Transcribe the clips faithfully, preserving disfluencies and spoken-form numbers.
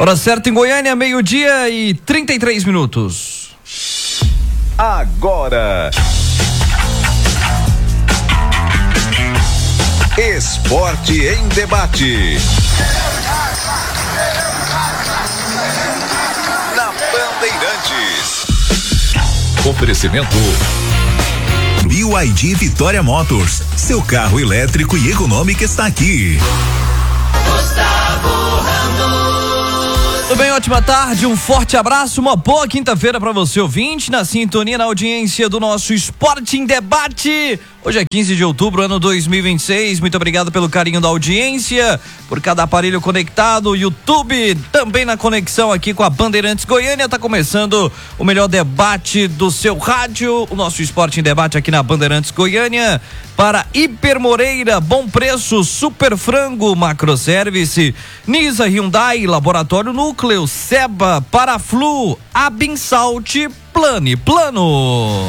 Hora certa em Goiânia, meio-dia e trinta e três minutos. Agora, Esporte em Debate. Na Bandeirantes. Oferecimento B Y D Vitória Motors. Seu carro elétrico e econômico está aqui. Gustavo Ramos. Tudo bem, ótima tarde, um forte abraço, uma boa quinta-feira para você ouvinte, na sintonia, na audiência do nosso Esporte em Debate. Hoje é quinze de outubro, ano dois mil e vinte e seis. Muito obrigado pelo carinho da audiência, por cada aparelho conectado, YouTube também na conexão aqui com a Bandeirantes Goiânia. Tá começando o melhor debate do seu rádio, o nosso Esporte em Debate aqui na Bandeirantes Goiânia. Para Hiper Moreira, Bom Preço, Super Frango, Macroservice, Nisa Hyundai, Laboratório Núcleo, Seba, Paraflu, Abinsalt, Plane Plano.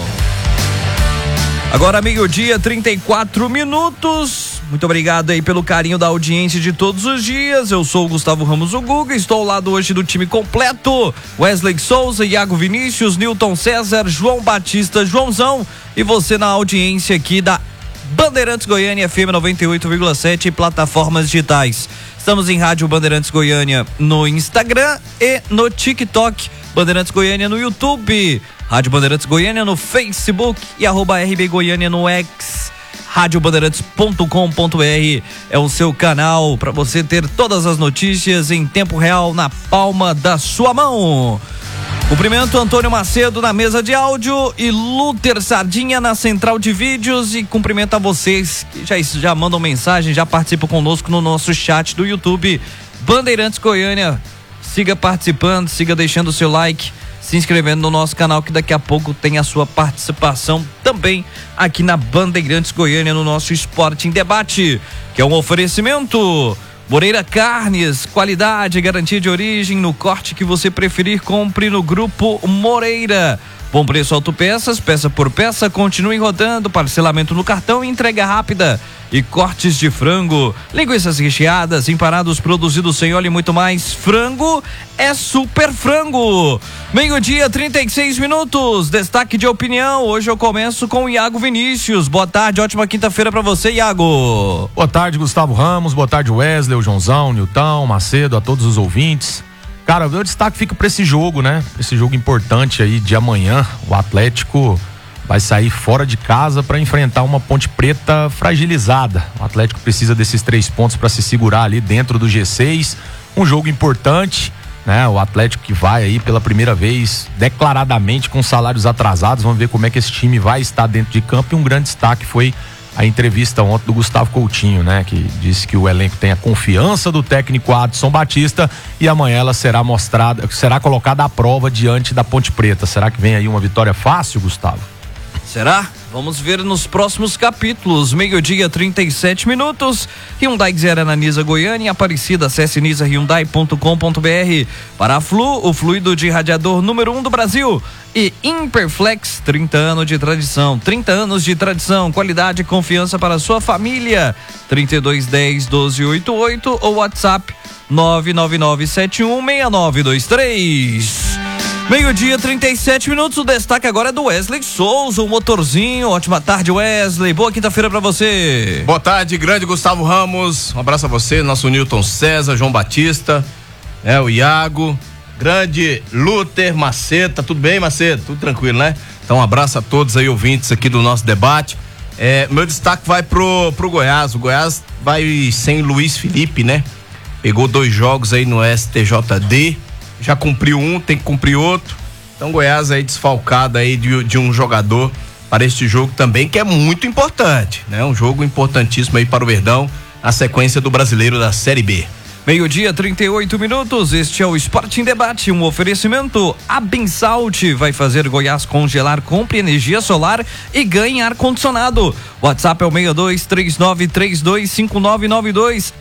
Agora meio-dia, trinta e quatro minutos. Muito obrigado aí pelo carinho da audiência de todos os dias. Eu sou o Gustavo Ramos, o Guga. Estou ao lado hoje do time completo: Wesley Souza, Iago Vinícius, Newton César, João Batista, Joãozão. E você na audiência aqui da Bandeirantes Goiânia, F M noventa e oito vírgula sete e plataformas digitais. Estamos em Rádio Bandeirantes Goiânia no Instagram e no TikTok. Bandeirantes Goiânia no YouTube. Rádio Bandeirantes Goiânia no Facebook e arroba R B Goiânia no X. rádio bandeirantes ponto com ponto b r é o seu canal para você ter todas as notícias em tempo real na palma da sua mão. Cumprimento Antônio Macedo na mesa de áudio e Luther Sardinha na central de vídeos, e cumprimento a vocês que já, já mandam mensagem, já participam conosco no nosso chat do YouTube Bandeirantes Goiânia. Siga participando, siga deixando o seu like, se inscrevendo no nosso canal, que daqui a pouco tem a sua participação também aqui na Bandeirantes Goiânia no nosso Esporte em Debate, que é um oferecimento Moreira Carnes, qualidade, garantia de origem no corte que você preferir, compre no Grupo Moreira. Bom Preço Autopeças, peça por peça, continue rodando, parcelamento no cartão e entrega rápida. E cortes de frango, linguiças recheadas, empanados produzidos sem óleo e muito mais. Frango é Super Frango. Meio-dia, trinta e seis minutos. Destaque de opinião. Hoje eu começo com o Iago Vinícius. Boa tarde, ótima quinta-feira pra você, Iago. Boa tarde, Gustavo Ramos. Boa tarde, Wesley, o Joãozão, Nilton, Macedo, a todos os ouvintes. Cara, o meu destaque fica pra esse jogo, né? Esse jogo importante aí de amanhã. O Atlético vai sair fora de casa para enfrentar uma Ponte Preta fragilizada. O Atlético precisa desses três pontos para se segurar ali dentro do G seis. Um jogo importante, né? O Atlético que vai aí pela primeira vez declaradamente com salários atrasados. Vamos ver como é que esse time vai estar dentro de campo. E um grande destaque foi a entrevista ontem do Gustavo Coutinho, né? Que disse que o elenco tem a confiança do técnico Adson Batista e amanhã ela será mostrada, será colocada à prova diante da Ponte Preta. Será que vem aí uma vitória fácil, Gustavo? Será? Vamos ver nos próximos capítulos. Meio-dia, trinta e sete minutos. Hyundai Zera na Nisa Goiânia, Aparecida. Acesse nisa hyundai ponto com ponto b r. Para a Flu, o fluido de radiador número um do Brasil. E Imperflex, trinta anos de tradição. trinta anos de tradição, qualidade e confiança para a sua família. trinta e dois dez, doze oitenta e oito ou WhatsApp nove nove nove sete um seis nove dois três. Meio-dia, trinta e sete minutos. O destaque agora é do Wesley Souza, o motorzinho. Ótima tarde, Wesley. Boa quinta-feira pra você. Boa tarde, grande Gustavo Ramos. Um abraço a você, nosso Newton César, João Batista, né, o Iago, grande Luther, Macedo. Tá tudo bem, Macedo? Tudo tranquilo, né? Então, um abraço a todos aí, ouvintes aqui do nosso debate. É, meu destaque vai pro, pro Goiás. O Goiás vai sem Luiz Felipe, né? Pegou dois jogos aí no S T J D. Já cumpriu um, tem que cumprir outro. Então Goiás aí desfalcado aí de, de um jogador para este jogo também, que é muito importante, né? Um jogo importantíssimo aí para o Verdão, a sequência do Brasileiro da Série B. Meio-dia, trinta e oito minutos. Este é o Esporte em Debate, um oferecimento. A Abinsalt vai fazer Goiás congelar. Compre energia solar e ganhe ar-condicionado. WhatsApp é o seis dois três nove três dois cinco nove nove dois.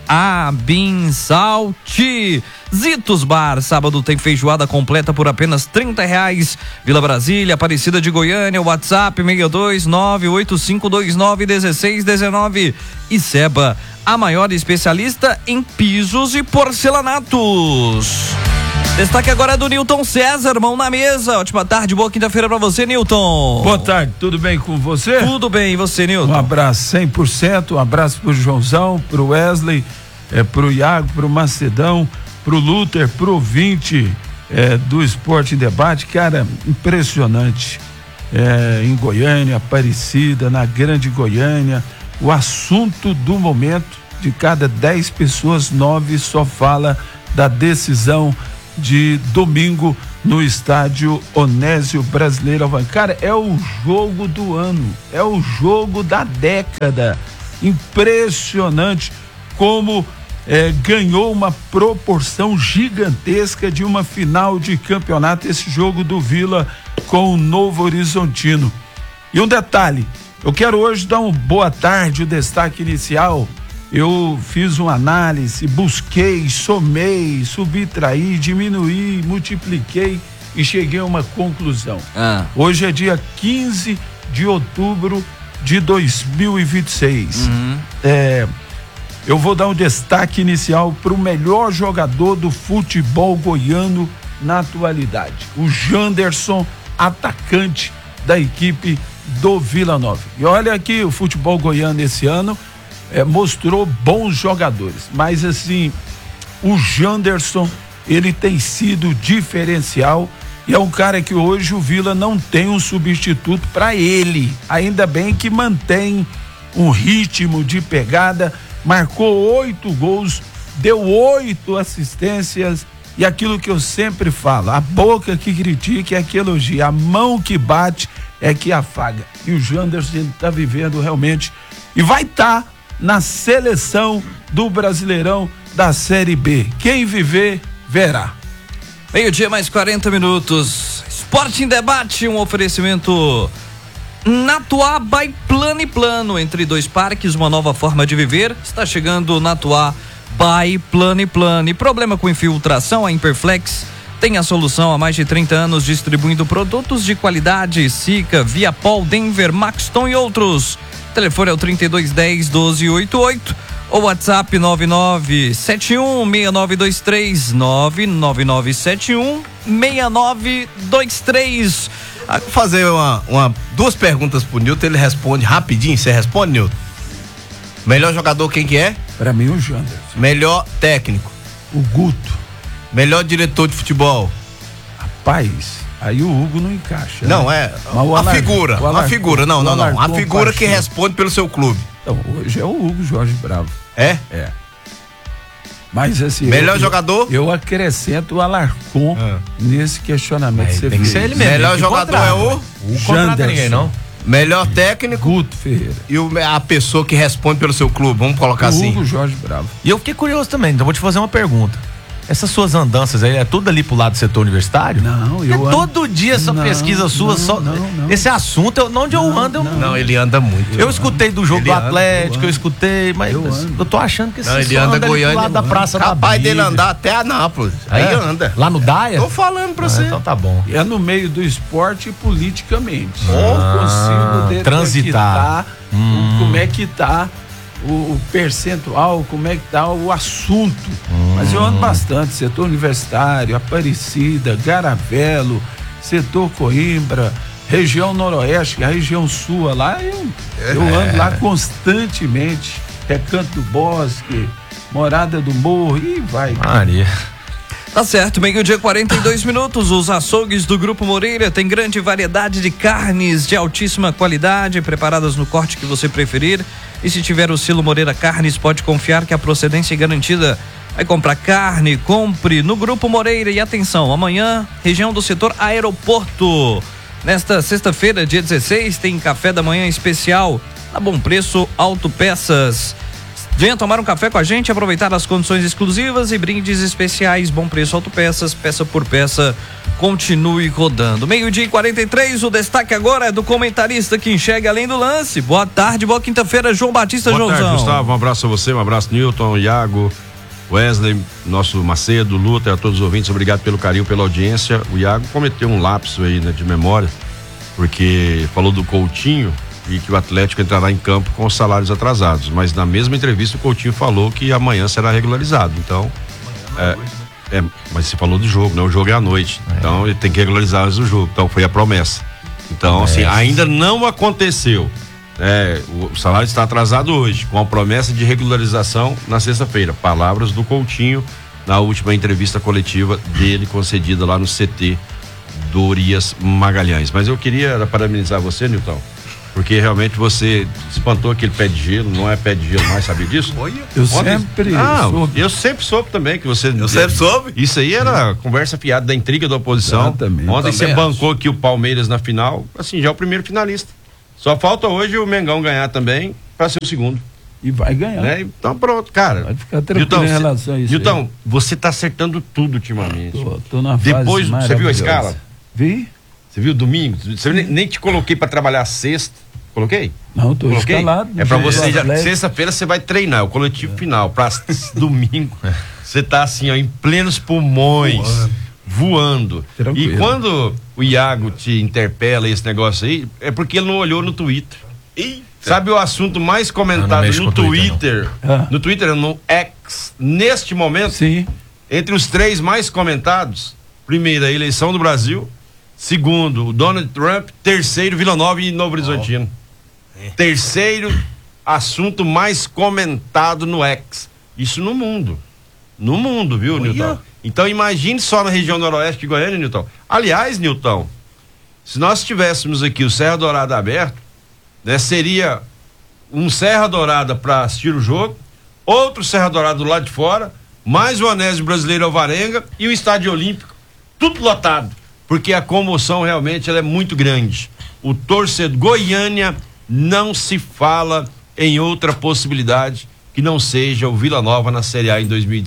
Abinsalt. Zitos Bar, sábado tem feijoada completa por apenas trinta reais. Vila Brasília, Aparecida de Goiânia, WhatsApp seis dois nove oito cinco dois nove um seis um nove. E Seba, a maior especialista em pisos e porcelanatos. Destaque agora é do Newton César, mão na mesa. Ótima tarde, boa quinta-feira pra você, Newton. Boa tarde, tudo bem com você? Tudo bem, e você, Newton? Um abraço cem por cento, um abraço pro Joãozão, pro Wesley, é, pro Iago, pro Macedão, pro Luther, pro ouvinte é, do Esporte em Debate. Cara, impressionante. É, em Goiânia, Aparecida, na Grande Goiânia, o assunto do momento, de cada dez pessoas, nove só fala da decisão de domingo no estádio Onésio Brasileiro Alvarenga. Cara, é o jogo do ano, é o jogo da década. Impressionante como é, ganhou uma proporção gigantesca de uma final de campeonato, esse jogo do Vila com o Novo Horizontino. E um detalhe, eu quero hoje dar uma boa tarde, o destaque inicial. Eu fiz uma análise, busquei, somei, subtraí, diminuí, multipliquei e cheguei a uma conclusão. Ah. Hoje é dia quinze de outubro de dois mil e vinte e seis. Uhum. É, eu vou dar um destaque inicial para o melhor jogador do futebol goiano na atualidade, o Janderson, atacante da equipe do Vila Nova. E olha aqui, o futebol goiano esse ano É, mostrou bons jogadores, mas assim, o Janderson, ele tem sido diferencial e é um cara que hoje o Vila não tem um substituto para ele. Ainda bem que mantém um ritmo de pegada, marcou oito gols, deu oito assistências e aquilo que eu sempre falo, a boca que critica é que elogia, a mão que bate é que afaga. E o Janderson está vivendo realmente e vai estar tá na seleção do Brasileirão da Série B. Quem viver, verá. Meio-dia mais quarenta minutos. Esporte em Debate, um oferecimento Natuá by Plano e Plano. Entre dois parques, uma nova forma de viver. Está chegando Natuá by Plano e Plano. E problema com infiltração, a Imperflex tem a solução há mais de trinta anos, distribuindo produtos de qualidade. Sica, Viapol, Denver, Maxton e outros. O telefone é o trinta e dois dez, doze oitenta e oito ou WhatsApp nove nove sete um seis nove dois três, nove nove nove sete um seis nove dois três. Vou fazer uma, uma, duas perguntas pro Newton, ele responde rapidinho. Você responde, Newton? Melhor jogador quem que é? Para mim o Janderson. Melhor técnico? O Guto. Melhor diretor de futebol? Rapaz, aí o Hugo não encaixa. Não, né? é a Alar... figura, Alar... a figura, não, não, não, a figura que Paixão. responde pelo seu clube. Então, hoje é o Hugo Jorge Bravo. É? É. Mas assim... Melhor eu, jogador? Eu acrescento o Alarcon ah. nesse questionamento que você tem que fez. ser ele mesmo. Melhor jogador é o... O contrata ninguém, não. Melhor técnico? Guto Ferreira. E o, a pessoa que responde pelo seu clube, vamos colocar o assim. Hugo Jorge Bravo. E eu fiquei curioso também, então vou te fazer uma pergunta. Essas suas andanças aí, é tudo ali pro lado do setor universitário? Não, eu é ando... todo dia essa não, pesquisa sua, não, só... não, não. Esse assunto, eu, onde eu ando, eu... Não, ele anda muito. Eu escutei do jogo Ele do anda, Atlético, eu eu, escutei, mas eu eu, ando. eu tô achando que esse Não, ele só anda ali Goiânia, pro lado da mano. Praça da Capaz dele Bíblia. andar até Anápolis. Aí É? anda. Lá no Daia? Tô falando pra Ah, você. então tá bom. É no meio do esporte e politicamente. Ah, eu consigo detectar transitar. o- Hum. como é que tá o, o percentual, como é que tá o assunto. Hum. Mas eu ando bastante, setor universitário, Aparecida, Garavelo, setor Coimbra, região noroeste, a região sul lá, eu, eu ando lá constantemente, Recanto do Bosque, Morada do Morro, e vai. Maria. Tá certo, meio-dia quarenta e dois minutos. Os açougues do Grupo Moreira têm grande variedade de carnes de altíssima qualidade, preparadas no corte que você preferir. E se tiver o selo Moreira Carnes, pode confiar que a procedência é garantida. Vai comprar carne, compre no Grupo Moreira. E atenção, amanhã, região do setor aeroporto. Nesta sexta-feira, dia dezesseis, tem café da manhã especial a Bom Preço Autopeças. Venha tomar um café com a gente, aproveitar as condições exclusivas e brindes especiais. Bom Preço Autopeças, peça por peça, continue rodando. Meio-dia e quarenta e três, o destaque agora é do comentarista que enxerga além do lance. Boa tarde, boa quinta-feira, João Batista. Boa Joãozão. tarde, Gustavo, um abraço a você, um abraço Newton, Iago, Wesley, nosso Macedo, Luther, a todos os ouvintes, obrigado pelo carinho, pela audiência. O Iago cometeu um lapso aí, né, de memória, porque falou do Coutinho e que o Atlético entrará em campo com os salários atrasados, mas na mesma entrevista o Coutinho falou que amanhã será regularizado, então é, É, mas você falou do jogo, né? O jogo é à noite. É. Então ele tem que regularizar o jogo. Então foi a promessa. Então, é. assim, ainda não aconteceu. É, o salário está atrasado hoje, com a promessa de regularização na sexta-feira. Palavras do Coutinho na última entrevista coletiva dele, concedida lá no C T do Urias Magalhães. Mas eu queria parabenizar você, Nilton, porque realmente você espantou aquele pé de gelo, não é pé de gelo mais, sabia disso? Eu Ontem... sempre ah, soube. Eu sempre soube também que você... Eu sempre soube. Isso aí era é. conversa fiada da intriga da oposição. Exatamente. Ontem você acho. bancou aqui o Palmeiras na final, assim, já é o primeiro finalista. Só falta hoje o Mengão ganhar também para ser o segundo. E vai ganhar. Né? Então pronto, cara. Vai ficar tranquilo em relação a isso. Nilton, você tá acertando tudo ultimamente. Tô, tô na fase Depois, você viu a escala? Vi. Você viu domingo? Você nem, nem te coloquei para trabalhar sexta. Coloquei? Não, tô Coloquei? escalado. É para você já, sexta-feira você vai treinar, o coletivo é. final, para domingo. Você tá assim, ó, em plenos pulmões, voando. voando. Tranquilo. E quando o Iago te interpela esse negócio aí, é porque ele não olhou no Twitter. Eita. Sabe o assunto mais comentado no Twitter? Twitter ah. No Twitter, no X, neste momento? Sim. Entre os três mais comentados, primeiro, a eleição do Brasil. Segundo, o Donald Trump. Terceiro, Vila Nova e Novo Horizontino. Oh. É. Terceiro assunto mais comentado no X. Isso no mundo. No mundo, viu, Olha. Nilton? Então imagine só na região noroeste de Goiânia, Nilton. Aliás, Nilton, se nós tivéssemos aqui o Serra Dourada aberto, né, seria um Serra Dourada para assistir o jogo, outro Serra Dourada do lado de fora, mais o Anésio Brasileiro Alvarenga e o Estádio Olímpico, tudo lotado. Porque a comoção realmente ela é muito grande. O torcedor Goiânia não se fala em outra possibilidade que não seja o Vila Nova na Série A em dois mil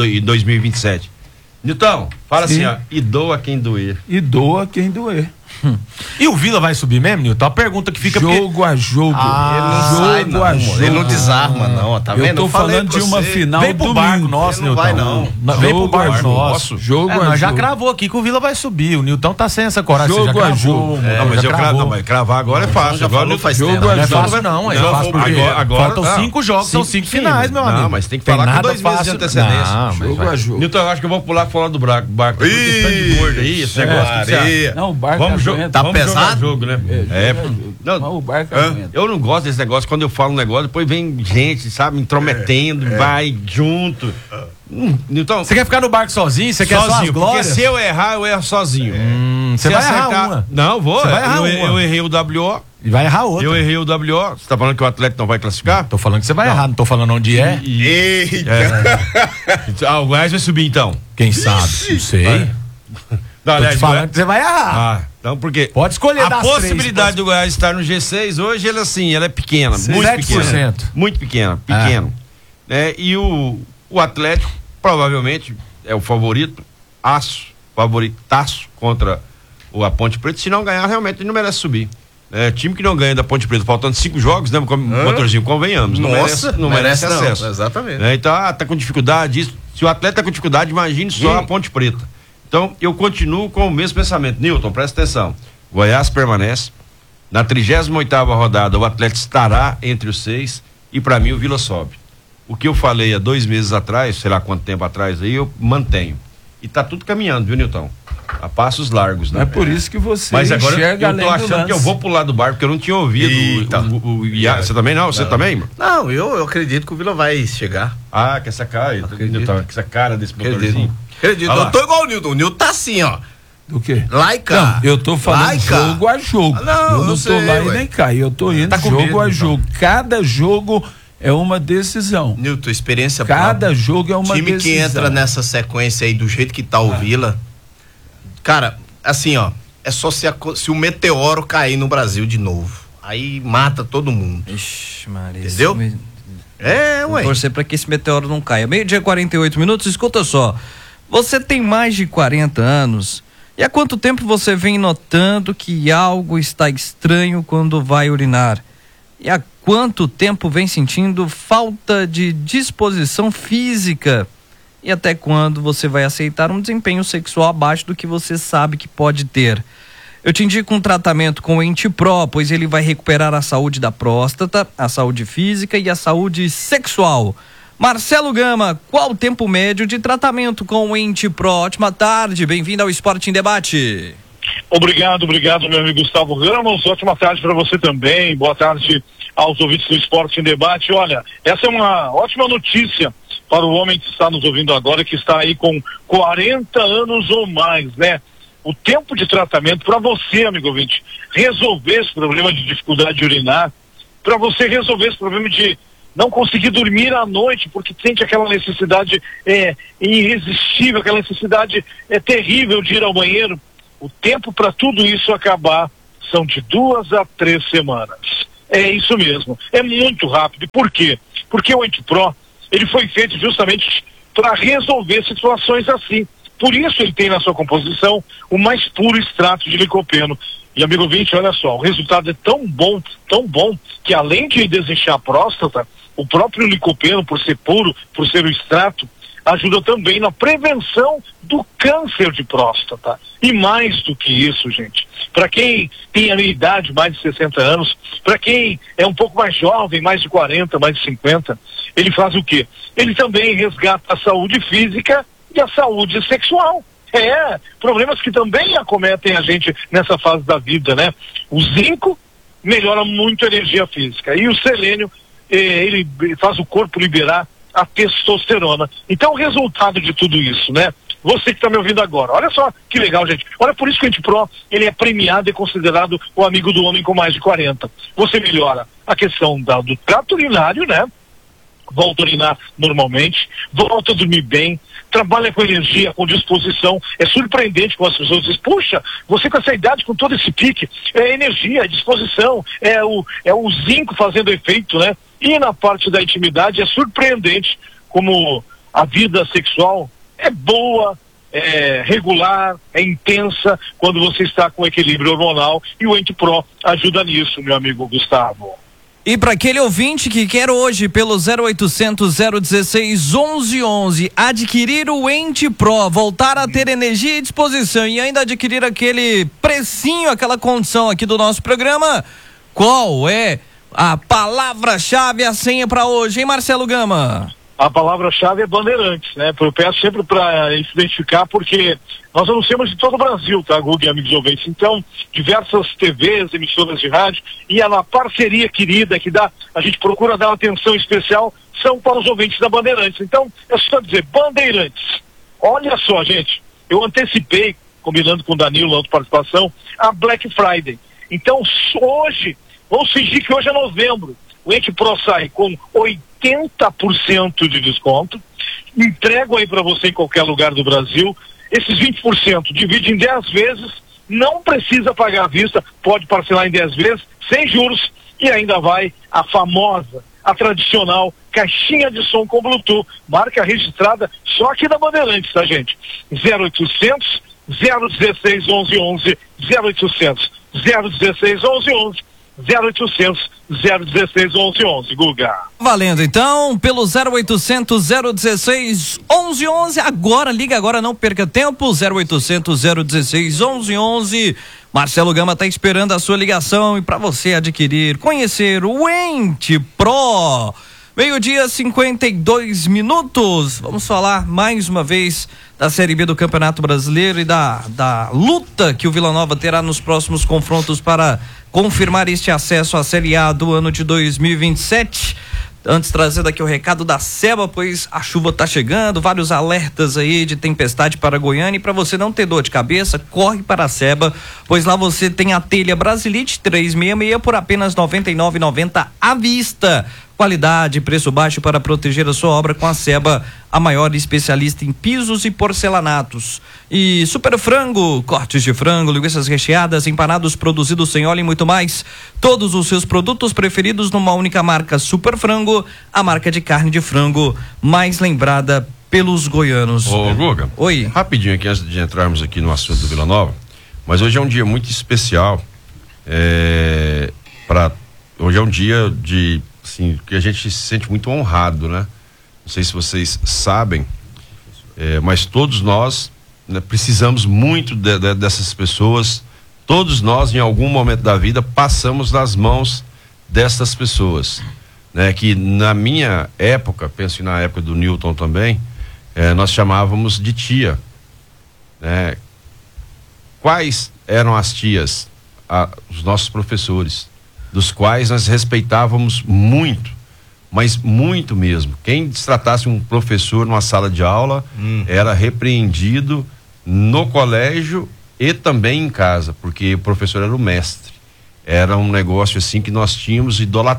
e vinte e sete. Nilton, fala Sim. assim, ó, e doa quem doer. E doa quem doer. Hum. E o Vila vai subir mesmo, Nilton? A pergunta que fica... Jogo porque... a jogo. Ah, ele não jogo sai, não, a jogo. Ele não desarma, não, tá vendo? Eu tô Eu falando de uma final Vem pro domingo. barco nosso, Nilton. Não vai, não. não. Vem pro barco nosso. Jogo é, a nós jogo. já cravou aqui que o Vila vai subir. O Nilton tá sem essa coragem. Jogo já a cravou, jogo. É, não, mas eu cravo, não, mas cravar agora é fácil. Agora não faz jogo tempo. a Não é jogo. fácil não, é Não, fácil porque agora- agora- faltam ah, cinco jogos, são cinco finais, meu amigo. Não, mas tem que Tem falar com nada dois meses de fácil. antecedência. Não, mas Jogo vai. a jogo. Nilton, eu acho que eu vou pular fora do barco. barco. Tá Ih, tudo de gordo aí, esse negócio. que você acha? Não, o barco Vamos, jo aguenta. Tá vamos jogar pesado? jogo, né? É, É, jogo a jogo. não, Mas o barco Hã? aguenta. Eu não gosto desse negócio, quando eu falo um negócio, depois vem gente, sabe, intrometendo, vai junto. Hum, Então, Você quer ficar no barco sozinho? Você quer só as sozinho, porque glórias? se eu errar, eu erro sozinho. Hum, você Se vai errar acertar- uma. Não, vou. Você vai errar eu, uma. eu errei o W O. E vai errar outra. Eu errei o W O. Você tá falando que o Atlético não vai classificar? Tô falando que você vai errar, não tô falando onde é. Eita. É. Ah, o Goiás vai subir então. Quem sabe? Não sei. Vai. Não, Tô aliás, te falando Goiás- que você vai errar. Ah, então porque Pode escolher a das possibilidade três, do Goiás estar no G seis hoje, ela assim, ela é pequena, muito sete por pequena. cento. Muito pequena, pequeno. É, e o, o Atlético provavelmente é o favorito, aço, favoritaço contra o, a Ponte Preta. Se não ganhar, realmente ele não merece subir. É, time que não ganha da Ponte Preta, faltando cinco jogos, né, com- motorzinho, convenhamos. Não Nossa, merece, não merece, merece não, acesso. exatamente. É, então, ah, tá com dificuldade. Isso, se o atleta tá com dificuldade, imagine só Hum. a Ponte Preta. Então, eu continuo com o mesmo pensamento. Nilton, presta atenção. Goiás permanece. Na trigésima oitava rodada, o Atlético estará entre os seis e, para mim, o Vila sobe. O que eu falei há dois meses atrás, sei lá quanto tempo atrás aí, eu mantenho. E tá tudo caminhando, viu, Nilton? A passos largos, né? É por isso que você Mas agora enxerga eu além tô do achando lance. que eu vou pular do barco, porque eu não tinha ouvido Eita. o, o, o Iago. Você também não? Você Não. também? Não, eu, eu acredito que o Vila vai chegar. Ah, que essa cara, Acredito. Nilton, que essa cara desse Acredito. motorzinho. Acredito. Olha lá. Eu tô igual o Nilton. O Nilton tá assim, ó. Do quê? Lá e cá. Não, eu tô falando Lá e cá. jogo a jogo. Ah, não, eu não eu tô sei, lá e ué. nem cá. Eu tô indo Tá com jogo medo, a então. jogo. Cada jogo é uma decisão. Nilton, experiência Cada própria. jogo é uma time decisão. que entra nessa sequência aí do jeito que tá o Vila, cara, assim, ó, é só se, a, se o meteoro cair no Brasil de novo. Aí mata todo mundo. Ixi, Maria. Entendeu? isso me- É, Vou ué. torcer pra que esse meteoro não caia. Meio-dia, quarenta e oito minutos. Escuta só. Você tem mais de quarenta anos. E há quanto tempo você vem notando que algo está estranho quando vai urinar? E há quanto tempo vem sentindo falta de disposição física? E até quando você vai aceitar um desempenho sexual abaixo do que você sabe que pode ter? Eu te indico um tratamento com o Entipro, pois ele vai recuperar a saúde da próstata, a saúde física e a saúde sexual. Marcelo Gama, qual o tempo médio de tratamento com o Ente-Pro? Ótima tarde, bem-vindo ao Esporte em Debate. Obrigado, obrigado, meu amigo Gustavo Ramos. Ótima tarde para você também. Boa tarde aos ouvintes do Esporte em Debate. Olha, essa é uma ótima notícia para o homem que está nos ouvindo agora, que está aí com quarenta anos ou mais, né? O tempo de tratamento para você, amigo ouvinte, resolver esse problema de dificuldade de urinar, para você resolver esse problema de não conseguir dormir à noite, porque sente aquela necessidade é, irresistível, aquela necessidade é, terrível de ir ao banheiro. O tempo para tudo isso acabar são de duas a três semanas. É isso mesmo, é muito rápido. Por quê? Porque o Ente-Pro, ele foi feito justamente para resolver situações assim. Por isso ele tem na sua composição o mais puro extrato de licopeno. E, amigo ouvinte, olha só, o resultado é tão bom, tão bom, que além de desinchar a próstata, o próprio licopeno, por ser puro, por ser o extrato, ajuda também na prevenção do câncer de próstata. E mais do que isso, gente, para quem tem a minha idade, mais de sessenta anos, para quem é um pouco mais jovem, mais de quarenta, mais de cinquenta, ele faz o quê? Ele também resgata a saúde física e a saúde sexual. É, problemas que também acometem a gente nessa fase da vida, né? O zinco melhora muito a energia física e o selênio, eh, ele faz o corpo liberar a testosterona. Então o resultado de tudo isso, né? Você que está me ouvindo agora, olha só que legal, gente. Olha, por isso que o Ente-Pro, ele é premiado e considerado o amigo do homem com mais de quarenta. Você melhora a questão da, do trato urinário, né? Volta a urinar normalmente, volta a dormir bem, trabalha com energia, com disposição. É surpreendente quando as pessoas dizem, puxa, você com essa idade, com todo esse pique, é energia, é disposição, é o, é o zinco fazendo efeito, né? E na parte da intimidade é surpreendente como a vida sexual é boa, é regular, é intensa quando você está com equilíbrio hormonal, e o Ente-Pro ajuda nisso, meu amigo Gustavo. E para aquele ouvinte que quer hoje, pelo zero oitocentos, zero dezesseis, onze onze, adquirir o Ente-Pro, voltar a ter energia e disposição e ainda adquirir aquele precinho, aquela condição aqui do nosso programa, qual é a palavra-chave, a senha para hoje, hein, Marcelo Gama? A palavra-chave é Bandeirantes, né? Eu peço sempre para se identificar, porque nós anunciamos em todo o Brasil, tá, Google e amigos ouvintes? Então, diversas T Vs, emissoras de rádio, e a parceria querida que dá, a gente procura dar uma atenção especial, são para os ouvintes da Bandeirantes. Então, é só dizer, Bandeirantes. Olha só, gente, eu antecipei, combinando com o Danilo na outra participação, a Black Friday. Então, hoje, vamos fingir que hoje é novembro, o Ente-Pro sai com oitenta por cento de desconto, entrego aí para você em qualquer lugar do Brasil. Esses vinte por cento divide em dez vezes, não precisa pagar à vista, pode parcelar em dez vezes, sem juros, e ainda vai a famosa, a tradicional caixinha de som com Bluetooth, marca registrada só aqui da Bandeirantes, tá, gente? zero oitocentos, zero dezesseis, onze onze, zero oitocentos, zero dezesseis, onze onze, zero oitocentos, zero dezesseis, onze onze, Guga. Valendo então, pelo zero oitocentos, zero dezesseis, onze onze, agora, liga agora, não perca tempo, zero oitocentos, zero dezesseis, onze onze. Marcelo Gama está esperando a sua ligação e para você adquirir, conhecer o Ente-Pro. Meio-dia, cinquenta e dois minutos. Vamos falar mais uma vez da Série B do Campeonato Brasileiro e da, da luta que o Vila Nova terá nos próximos confrontos para confirmar este acesso à Série A do ano de dois mil e vinte e sete. Antes, trazendo aqui o recado da SEBA, pois a chuva está chegando, vários alertas aí de tempestade para Goiânia, e para você não ter dor de cabeça, corre para a SEBA, pois lá você tem a telha Brasilite trezentos e sessenta e seis por apenas noventa e nove reais e noventa centavos à vista. Qualidade, preço baixo para proteger a sua obra com a SEBA, a maior especialista em pisos e porcelanatos. E Super Frango, cortes de frango, linguiças recheadas, empanados produzidos sem óleo e muito mais. Todos os seus produtos preferidos numa única marca, Super Frango, a marca de carne de frango mais lembrada pelos goianos. Ô, Guga. Oi. Rapidinho aqui, antes de entrarmos aqui no assunto do Vila Nova, mas hoje é um dia muito especial. É, pra, hoje é um dia de... assim, que a gente se sente muito honrado, né? Não sei se vocês sabem, é, mas todos nós, né, precisamos muito de, de, dessas pessoas. Todos nós, em algum momento da vida, passamos nas mãos dessas pessoas. né? Que na minha época, penso na época do Newton também, eh, nós chamávamos de tia, né? Quais eram as tias? Ah, os nossos professores, dos quais nós respeitávamos muito, mas muito mesmo. Quem destratasse um professor numa sala de aula hum. era repreendido no colégio e também em casa, porque o professor era o mestre. Era um negócio assim que nós tínhamos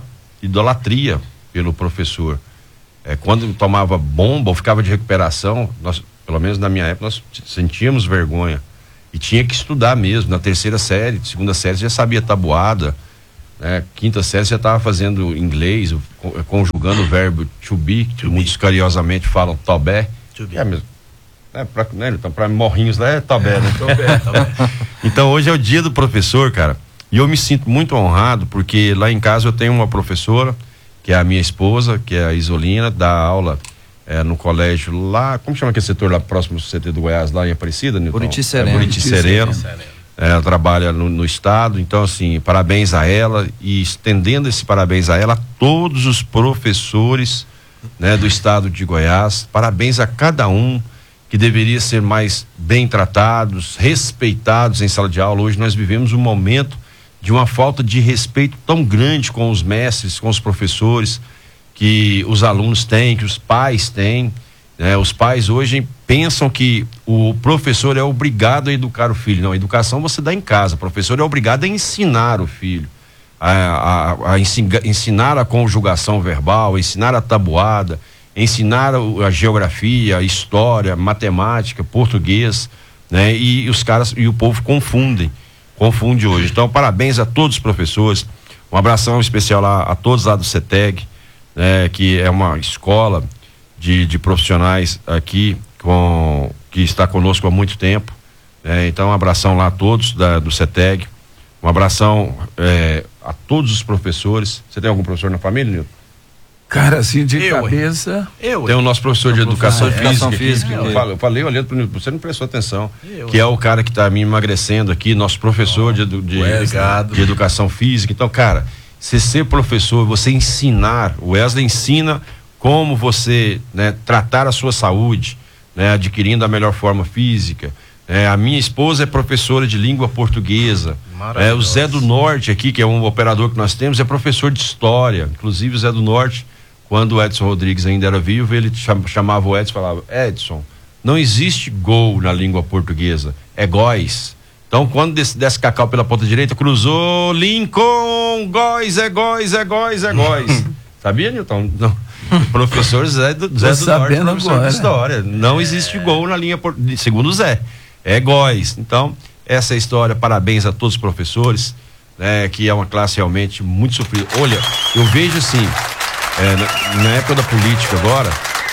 idolatria pelo professor. É, quando tomava bomba ou ficava de recuperação, nós, pelo menos na minha época, nós sentíamos vergonha. E tinha que estudar mesmo. Na terceira série, segunda série, já sabia tabuada. Né? Quinta série, já estava fazendo inglês, conjugando o verbo to be, que muitos carinhosamente falam tobé. É mesmo. É, pra, né, então, pra morrinhos lá é tobé, né? Tobé, tobé. Então, hoje é o dia do professor, cara. E eu me sinto muito honrado, porque lá em casa eu tenho uma professora, que é a minha esposa, que é a Isolina, dá aula é, no colégio lá, como chama aquele setor lá próximo do C T do Goiás, lá em Aparecida, Nilton? Buriti Sereno. É, Buriti Sereno. É, ela trabalha no, no estado, então assim, parabéns a ela e estendendo esse parabéns a ela, a todos os professores, né, do estado de Goiás, parabéns a cada um que deveria ser mais bem tratados, respeitados em sala de aula. Hoje nós vivemos um momento de uma falta de respeito tão grande com os mestres, com os professores, que os alunos têm, que os pais têm, né? Os pais hoje pensam que o professor é obrigado a educar o filho. Não, a educação você dá em casa, o professor é obrigado a ensinar o filho, a, a, a ensinar a conjugação verbal, a ensinar a tabuada, ensinar a, a geografia, a história, a matemática, português, né? E os caras, e o povo confundem, confunde hoje. Então, parabéns a todos os professores, um abração especial lá a todos lá do CETEG, né? Que é uma escola de, de profissionais aqui com, que está conosco há muito tempo, né? Então, um abração lá a todos da, do CETEG, um abração é, a todos os professores. Você tem algum professor na família, Nilton? Cara, assim, de eu, cabeça. Eu, tem o nosso professor de educação, ah, é. educação física. física eu, que... falo, eu falei olhando para você, não prestou atenção. Eu, que é o cara que está me emagrecendo aqui, nosso professor oh, de, de, de, de educação física. Então, cara, você ser professor, você ensinar, o Wesley ensina como você, né, tratar a sua saúde, né, adquirindo a melhor forma física. É, a minha esposa é professora de língua portuguesa. É, o Zé do Norte aqui, que é um operador que nós temos, é professor de história. Inclusive o Zé do Norte, quando o Edson Rodrigues ainda era vivo, ele chamava o Edson e falava: Edson, não existe gol na língua portuguesa, é góis. Então, quando desce, desce cacau pela ponta direita, cruzou, Lincoln, góis, é góis, é góis, é góis. Sabia, Nilton? Não. O professor Zé do, Zé do Norte, professor agora. de história. Não é. existe gol na linha portuguesa, segundo o Zé. É góis. Então, essa é a história. Parabéns a todos os professores, né, que é uma classe realmente muito sofrida. Olha, eu vejo assim, é, na, na época da política agora,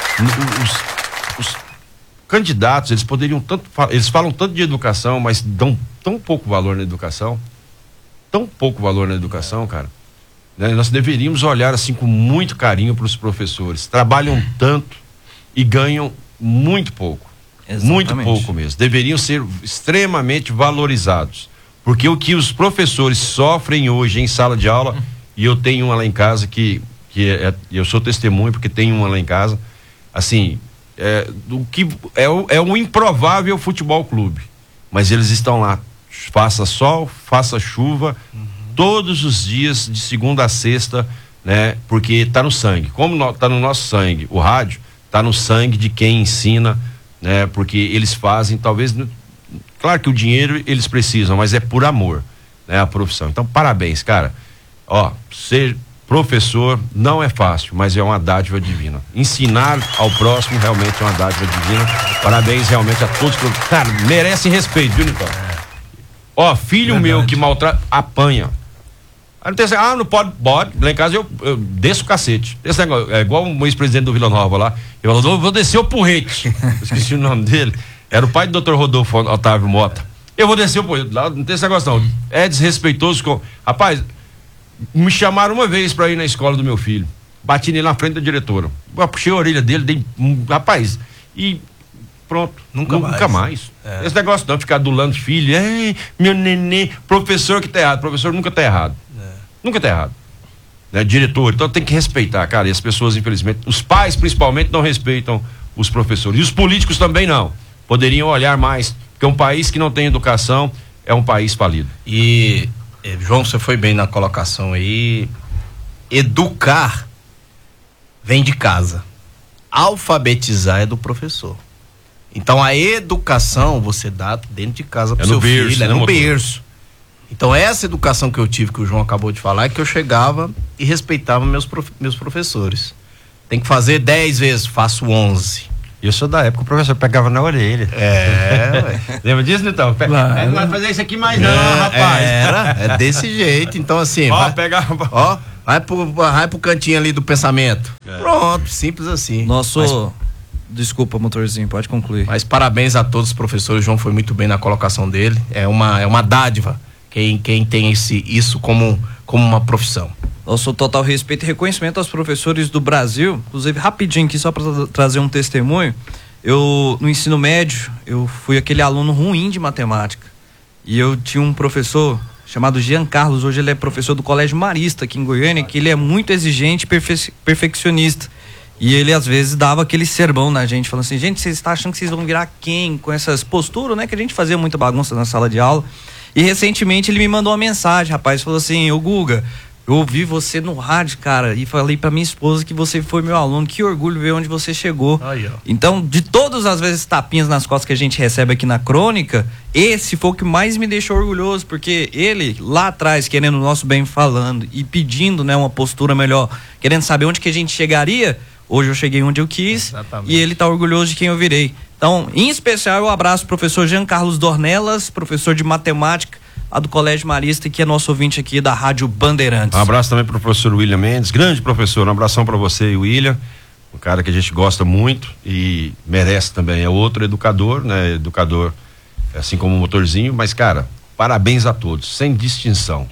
os, os candidatos, eles poderiam tanto, eles falam tanto de educação, mas dão tão pouco valor na educação, tão pouco valor na educação, cara. Né? Nós deveríamos olhar assim com muito carinho para os professores. Trabalham tanto e ganham muito pouco. Exatamente. Muito pouco mesmo. Deveriam ser extremamente valorizados. Porque o que os professores sofrem hoje em sala de aula, e eu tenho uma lá em casa que, que é, eu sou testemunho porque tenho uma lá em casa, assim, é, do que é o, é um improvável futebol clube. Mas eles estão lá, faça sol, faça chuva, uhum. todos os dias, de segunda a sexta, né? Porque tá no sangue. Como no, tá no nosso sangue, o rádio tá no sangue de quem ensina, né? Porque eles fazem, talvez, claro que o dinheiro eles precisam, mas é por amor, né? A profissão. Então, parabéns, cara. Ó, ser professor não é fácil, mas é uma dádiva divina. Ensinar ao próximo realmente é uma dádiva divina. Parabéns realmente a todos. Cara, merecem respeito, viu, Nilton? Ó, filho Verdade. meu que maltrata, apanha. Aí não tem assim, ah, não pode, pode. Lá em casa eu, eu desço o cacete. Esse negócio, é igual o ex-presidente do Vila Nova lá. Eu falou, vou descer o porrete. Eu esqueci o nome dele. Era o pai do doutor Rodolfo Otávio Mota. Eu vou descer o porrete. Lá não tem esse negócio não. É desrespeitoso com. Rapaz, me chamaram uma vez pra ir na escola do meu filho. Bati nele na frente da diretora. Eu puxei a orelha dele, dei. Rapaz, e. Pronto, nunca, nunca mais. mais. É. Esse negócio não, ficar adulando filho, ei, meu neném, professor que tá errado. Professor nunca tá errado. É. Nunca tá errado. né, diretor. Então tem que respeitar, cara. E as pessoas, infelizmente, os pais principalmente não respeitam os professores. E os políticos também não. Poderiam olhar mais, porque um país que não tem educação é um país falido. E, eh, João, você foi bem na colocação aí. Educar vem de casa. Alfabetizar é do professor. Então a educação você dá dentro de casa pro É seu no berço, filho, é né, no motor? berço. Então essa educação que eu tive, que o João acabou de falar, é que eu chegava e respeitava meus, prof, meus professores. Tem que fazer dez vezes, faço onze. Eu sou da época, o professor pegava na orelha. É, ué. Lembra disso, então? Pe Claro. Não vai fazer isso aqui mais não, É, rapaz. Era, é desse jeito. Então assim, Ó, vai, pegava. ó, vai pro, vai pro cantinho ali do pensamento. Pronto, simples assim. Nosso. Mas, Desculpa, motorzinho, pode concluir. mas parabéns a todos os professores. O João foi muito bem na colocação dele. É uma, é uma dádiva quem, quem tem esse, isso como, como uma profissão. Nosso total respeito e reconhecimento aos professores do Brasil. Inclusive, rapidinho aqui, só para trazer um testemunho. Eu, no ensino médio, eu fui aquele aluno ruim de matemática. E eu tinha um professor chamado Jean Carlos. Hoje ele é professor do Colégio Marista, aqui em Goiânia, que ele é muito exigente e perfe perfeccionista. E ele, às vezes, dava aquele sermão na gente, falando assim, gente, vocês estão achando que vocês vão virar quem com essas posturas, né? Que a gente fazia muita bagunça na sala de aula. E, recentemente, ele me mandou uma mensagem, rapaz, falou assim, ô Guga, eu ouvi você no rádio, cara, e falei pra minha esposa que você foi meu aluno, que orgulho ver onde você chegou. Aí, ó. Então, de todas as vezes tapinhas nas costas que a gente recebe aqui na crônica, esse foi o que mais me deixou orgulhoso, porque ele, lá atrás, querendo o nosso bem falando e pedindo, né, uma postura melhor, querendo saber onde que a gente chegaria, hoje eu cheguei onde eu quis. Exatamente. E ele tá orgulhoso de quem eu virei. Então, em especial, eu abraço o professor Jean Carlos Dornelas, professor de matemática, lá do Colégio Marista, que é nosso ouvinte aqui da Rádio Bandeirantes. Um abraço também pro professor William Mendes, grande professor, um abração para você e o William, um cara que a gente gosta muito e merece também, é outro educador, né, educador assim como o motorzinho, mas cara, parabéns a todos, sem distinção,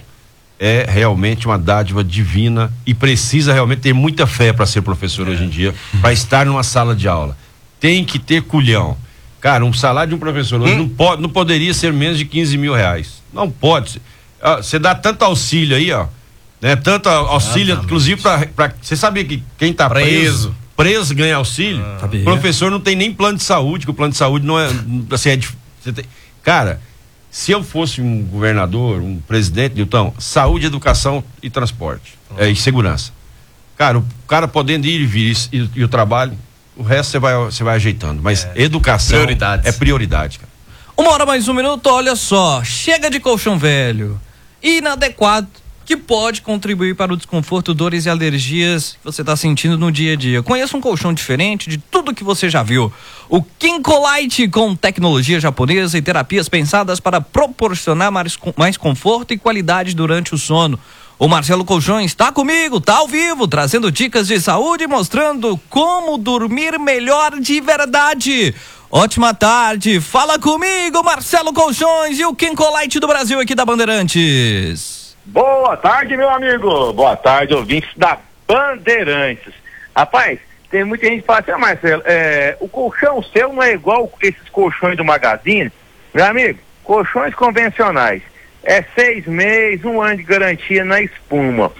é realmente uma dádiva divina e precisa realmente ter muita fé para ser professor é. hoje em dia, para estar numa sala de aula, tem que ter culhão. Cara, um salário de um professor hoje hum? não, pode, não poderia ser menos de quinze mil reais. Não pode. Você dá tanto auxílio aí, ó. Né? Tanto auxílio, Exatamente. inclusive, para. Você sabia que quem tá preso, preso, preso ganha auxílio? Ah, o professor não tem nem plano de saúde, que o plano de saúde não é. Assim, é você tem, cara, se eu fosse um governador, um presidente, Nilton, saúde, educação e transporte. Ah. É, e segurança. Cara, o cara podendo ir e vir e, e o trabalho. O resto você vai, você vai ajeitando, mas é, educação prioridades. é prioridade, cara. Uma hora mais um minuto, olha só, chega de colchão velho, inadequado, que pode contribuir para o desconforto, dores e alergias que você está sentindo no dia a dia. Conheça um colchão diferente de tudo que você já viu. O Kincolite, com tecnologia japonesa e terapias pensadas para proporcionar mais, mais conforto e qualidade durante o sono. O Marcelo Colchões está comigo, tá ao vivo, trazendo dicas de saúde e mostrando como dormir melhor de verdade. Ótima tarde, fala comigo, Marcelo Colchões e o Kincolite do Brasil aqui da Bandeirantes. Boa tarde, meu amigo. Boa tarde, ouvintes da Bandeirantes. Rapaz, tem muita gente que fala assim, ah, Marcelo, é, o colchão seu não é igual esses colchões do Magazine? Meu amigo, colchões convencionais. É seis meses, um ano de garantia na espuma.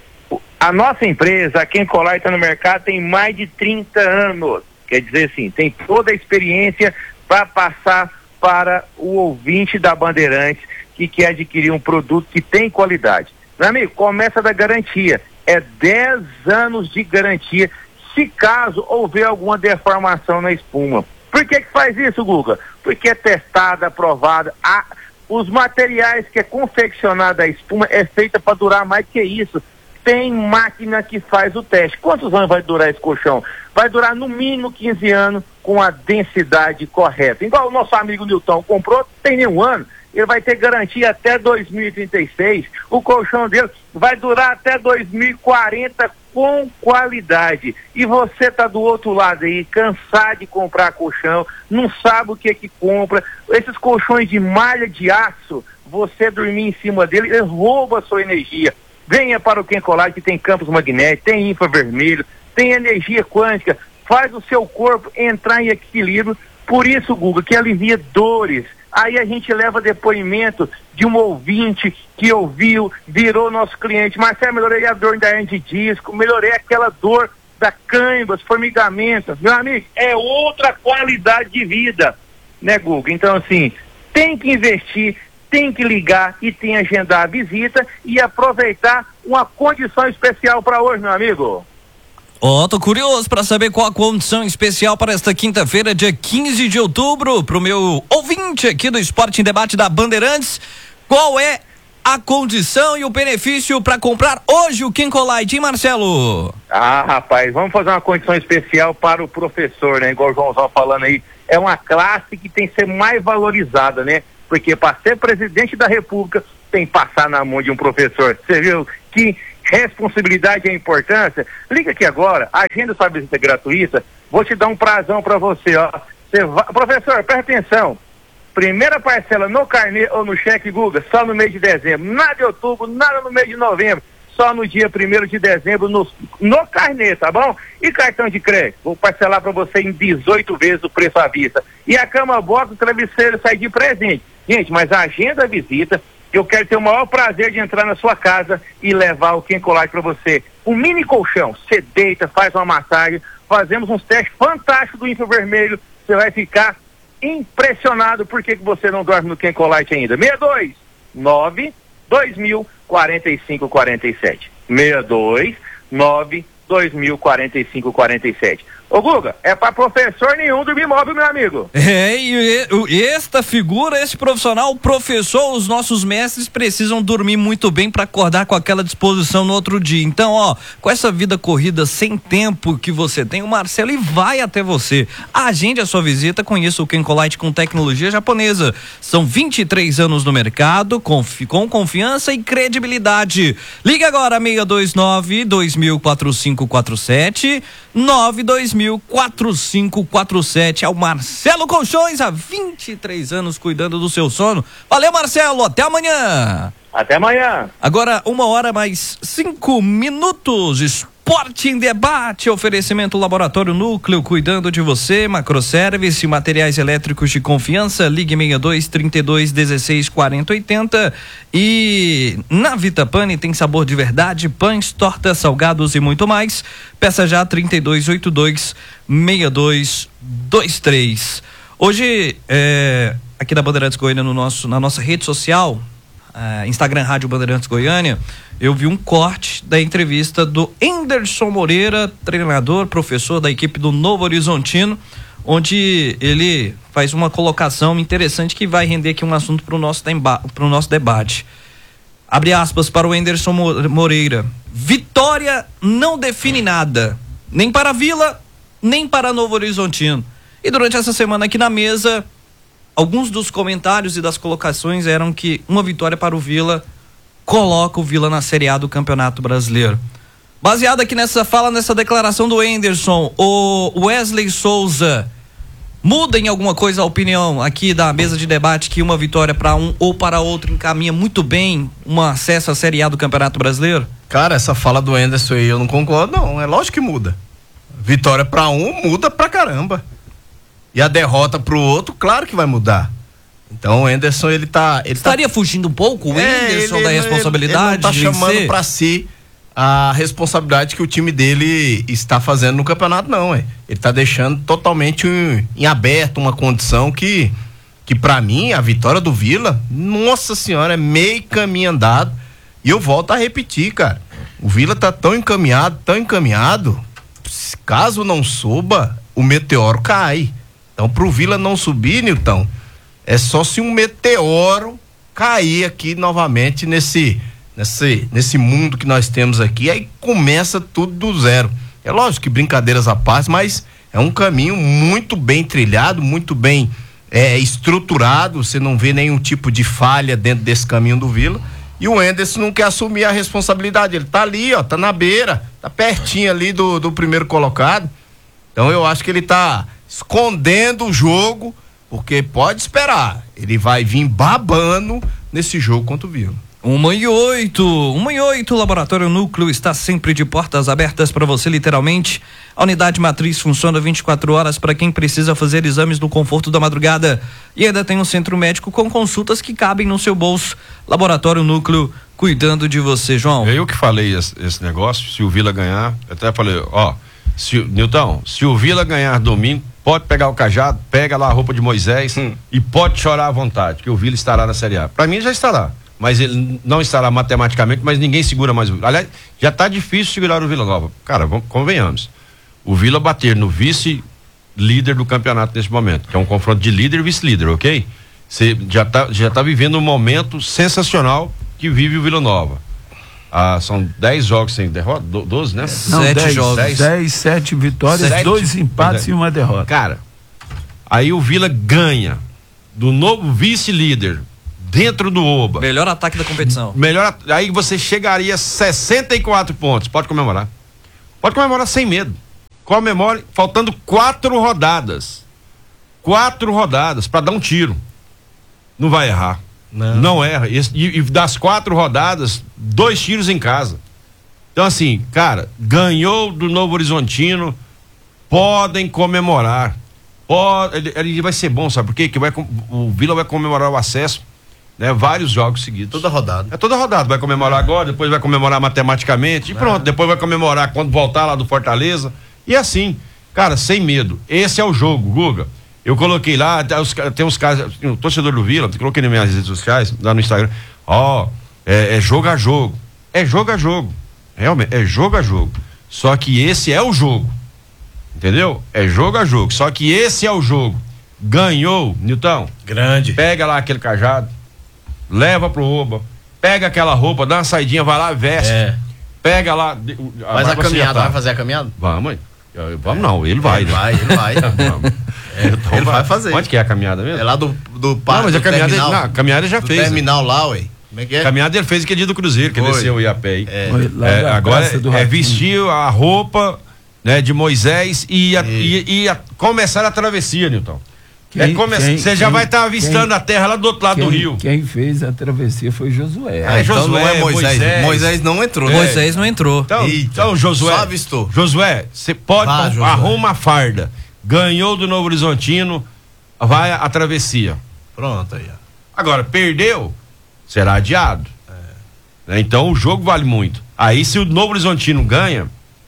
A nossa empresa, a Kincolite, está no mercado tem mais de trinta anos. Quer dizer assim, tem toda a experiência para passar para o ouvinte da Bandeirantes que quer adquirir um produto que tem qualidade. Meu amigo, começa da garantia. É dez anos de garantia, se caso houver alguma deformação na espuma. Por que que faz isso, Guga? Porque é testada, aprovada. A Os materiais que é confeccionada a espuma é feita para durar mais que isso. Tem máquina que faz o teste. Quantos anos vai durar esse colchão? Vai durar no mínimo quinze anos com a densidade correta. Igual o nosso amigo Nilton comprou, tem nenhum ano. Ele vai ter garantia até dois mil e trinta e seis. O colchão dele vai durar até dois mil e quarenta com qualidade. E você tá do outro lado aí, cansado de comprar colchão, não sabe o que que compra. Esses colchões de malha de aço, você dormir em cima dele, ele rouba a sua energia. Venha para o Kincolite, que tem campos magnéticos, tem infravermelho, tem energia quântica, faz o seu corpo entrar em equilíbrio. Por isso, Guga, que alivia dores, Aí a gente leva depoimento de um ouvinte que ouviu, virou nosso cliente. Marcelo, melhorei a dor da hernia de disco, melhorei aquela dor da cãibra, formigamento. Meu amigo, é outra qualidade de vida, né, Guga? Então, assim, tem que investir, tem que ligar e tem que agendar a visita e aproveitar uma condição especial para hoje, meu amigo. Ó, oh, tô curioso para saber qual a condição especial para esta quinta-feira, dia quinze de outubro, pro meu ouvinte aqui do Esporte em Debate da Bandeirantes. Qual é a condição e o benefício para comprar hoje o Kenkolite, hein, Marcelo? Ah, rapaz, vamos fazer uma condição especial para o professor, né? Igual o Joãozão falando aí, é uma classe que tem que ser mais valorizada, né? Porque para ser presidente da República tem que passar na mão de um professor. Você viu que responsabilidade e importância? Liga aqui agora, agenda sua visita gratuita, vou te dar um prazão para você, ó. Você vai... Professor, presta atenção. Primeira parcela no carnê ou no cheque, Guga, só no mês de dezembro. Nada de outubro, nada no mês de novembro. Só no dia primeiro de dezembro no, no carnê, tá bom? E cartão de crédito? Vou parcelar para você em dezoito vezes o preço à vista. E a cama box, o travesseiro sai de presente. Gente, mas a agenda a visita, eu quero ter o maior prazer de entrar na sua casa e levar o Kenkolite para você. Um mini colchão, você deita, faz uma massagem, fazemos uns testes fantásticos do infravermelho, você vai ficar impressionado. Por que que você não dorme no Kenkolite ainda? seis dois nove dois mil quarenta e cinco quarenta e sete. seis dois nove dois mil quarenta e cinco quarenta e sete. Ô Guga, é pra professor nenhum dormir móvel, meu amigo. É, e, e esta figura, esse profissional, o professor, os nossos mestres precisam dormir muito bem para acordar com aquela disposição no outro dia. Então, ó, com essa vida corrida sem tempo que você tem, o Marcelo e vai até você. Agende a sua visita, conheça o Kenkolite com tecnologia japonesa. São vinte e três anos no mercado, com, com confiança e credibilidade. Liga agora, seis dois nove dois mil quatro cinco quatro sete, nove dois mil quatro cinco quatro sete. É o Marcelo Colchões, há vinte e três anos cuidando do seu sono. Valeu, Marcelo, até amanhã. Até amanhã. Agora, uma hora mais cinco minutos. Esporte em Debate, oferecimento Laboratório Núcleo, cuidando de você, Macroservice, materiais elétricos de confiança, ligue seis dois, trinta e dois, dezesseis, quarenta, oitenta. E na Vita Pane tem sabor de verdade, pães, tortas, salgados e muito mais. Peça já trinta e dois, oitenta e dois, sessenta e dois, vinte e três. Hoje, é, aqui da Bandeirantes Goiânia, no nosso, na nossa rede social, Uh, Instagram Rádio Bandeirantes Goiânia, eu vi um corte da entrevista do Enderson Moreira, treinador, professor da equipe do Novo Horizontino, onde ele faz uma colocação interessante que vai render aqui um assunto para o nosso, pro nosso debate. Abre aspas para o Enderson Moreira: vitória não define nada, nem para a Vila, nem para Novo Horizontino. E durante essa semana aqui na mesa, alguns dos comentários e das colocações eram que uma vitória para o Vila coloca o Vila na Série A do Campeonato Brasileiro. Baseado aqui nessa fala, nessa declaração do Enderson, o Wesley Souza muda em alguma coisa a opinião aqui da mesa de debate, que uma vitória para um ou para outro encaminha muito bem um acesso à Série A do Campeonato Brasileiro? Cara, essa fala do Enderson aí eu não concordo, não. É lógico que muda. Vitória para um muda pra caramba. E a derrota pro outro, claro que vai mudar. Então o Enderson, ele tá... Ele Estaria tá... fugindo um pouco o é, Enderson ele, da responsabilidade? Ele, ele não tá chamando ser... pra si a responsabilidade que o time dele está fazendo no campeonato, não. É. Ele tá deixando totalmente um, em aberto uma condição que, que pra mim, a vitória do Vila, nossa senhora, é meio caminho andado. E eu volto a repetir, cara. O Vila tá tão encaminhado, tão encaminhado, caso não suba, o meteoro cai. Então, pro Vila não subir, Nilton, é só se um meteoro cair aqui novamente nesse, nesse, nesse mundo que nós temos aqui, aí começa tudo do zero. É lógico que brincadeiras à parte, mas é um caminho muito bem trilhado, muito bem é, estruturado, você não vê nenhum tipo de falha dentro desse caminho do Vila, e o Enderson não quer assumir a responsabilidade, ele tá ali, ó, tá na beira, tá pertinho ali do, do primeiro colocado. Então eu acho que ele tá escondendo o jogo, porque pode esperar, ele vai vir babando nesse jogo contra o Vila. Uma e oito, uma e oito, o Laboratório Núcleo está sempre de portas abertas para você, literalmente. A unidade matriz funciona vinte e quatro horas para quem precisa fazer exames no conforto da madrugada. E ainda tem um centro médico com consultas que cabem no seu bolso. Laboratório Núcleo, cuidando de você, João. Eu que falei esse, esse negócio, se o Vila ganhar, eu até falei, ó, se, Nilton, se o Vila ganhar domingo, pode pegar o cajado, pega lá a roupa de Moisés hum. e pode chorar à vontade, que o Vila estará na Série A. Para mim já estará. Mas ele não estará matematicamente, mas ninguém segura mais o Vila. Aliás, já está difícil segurar o Vila Nova. Cara, vamos, convenhamos. O Vila bater no vice-líder do campeonato nesse momento, que é um confronto de líder e vice-líder, ok? Você já está já tá vivendo um momento sensacional que vive o Vila Nova. Ah, são dez jogos sem derrota, doze, né? Não, sete dez, jogos. dez, dez, sete vitórias, Sete, dois empates dez. e uma derrota. Cara, aí o Vila ganha do novo vice-líder dentro do Oba. Melhor ataque da competição. Melhor, aí você chegaria a sessenta e quatro pontos. Pode comemorar. Pode comemorar sem medo. Comemore faltando quatro rodadas. Quatro rodadas para dar um tiro. Não vai errar. Não, Não erra. E, e das quatro rodadas, dois tiros em casa. Então, assim, cara, ganhou do Novo Horizontino. Podem comemorar. Pode, ele, ele vai ser bom, sabe por quê? Que vai, o Vila vai comemorar o acesso. Né, vários jogos seguidos. Toda rodada. É toda rodada. Vai comemorar agora, depois vai comemorar matematicamente e pronto. Depois vai comemorar quando voltar lá do Fortaleza. E assim, cara, sem medo. Esse é o jogo, Guga. Eu coloquei lá, tem uns caras, um torcedor do Vila, coloquei nas minhas redes sociais, lá no Instagram. Ó, oh, é, é jogo a jogo. É jogo a jogo. Realmente, é jogo a jogo. Só que esse é o jogo. Entendeu? É jogo a jogo. Só que esse é o jogo. Ganhou, Nilton. Grande. Pega lá aquele cajado. Leva pro Oba, pega aquela roupa, dá uma saidinha, vai lá, veste, é. pega lá. A Mas a caminhada, vai fazer a caminhada? Vamos, vamos é. não, ele vai. Ele né? vai, ele vai. é, então ele vai. vai fazer. Onde que é a caminhada mesmo? É lá do, do parque. Não, mas a caminhada, terminal, ele, não, a caminhada já do fez. terminal né? lá, ué. Como é que é? A caminhada ele fez aquele dia do Cruzeiro, que Foi. desceu e a pé aí. É. É, agora é, é vestir a roupa, né, de Moisés e, a, e, e a, começar a travessia, Nilton. Quem, é come... quem, Você já quem, vai estar tá avistando quem, a terra lá do outro lado quem, do rio. Quem fez a travessia foi Josué. Ah, então Josué, não é Moisés. Moisés. Moisés não entrou. É. Moisés não entrou. Então, então Josué. Só avistou. Josué, você pode. Vá, Josué. Arruma a farda. Ganhou do Novo Horizontino, vai a, a travessia. Pronto aí. Agora, perdeu, será adiado. É. Então o jogo vale muito. Aí se o Novo Horizontino ganha,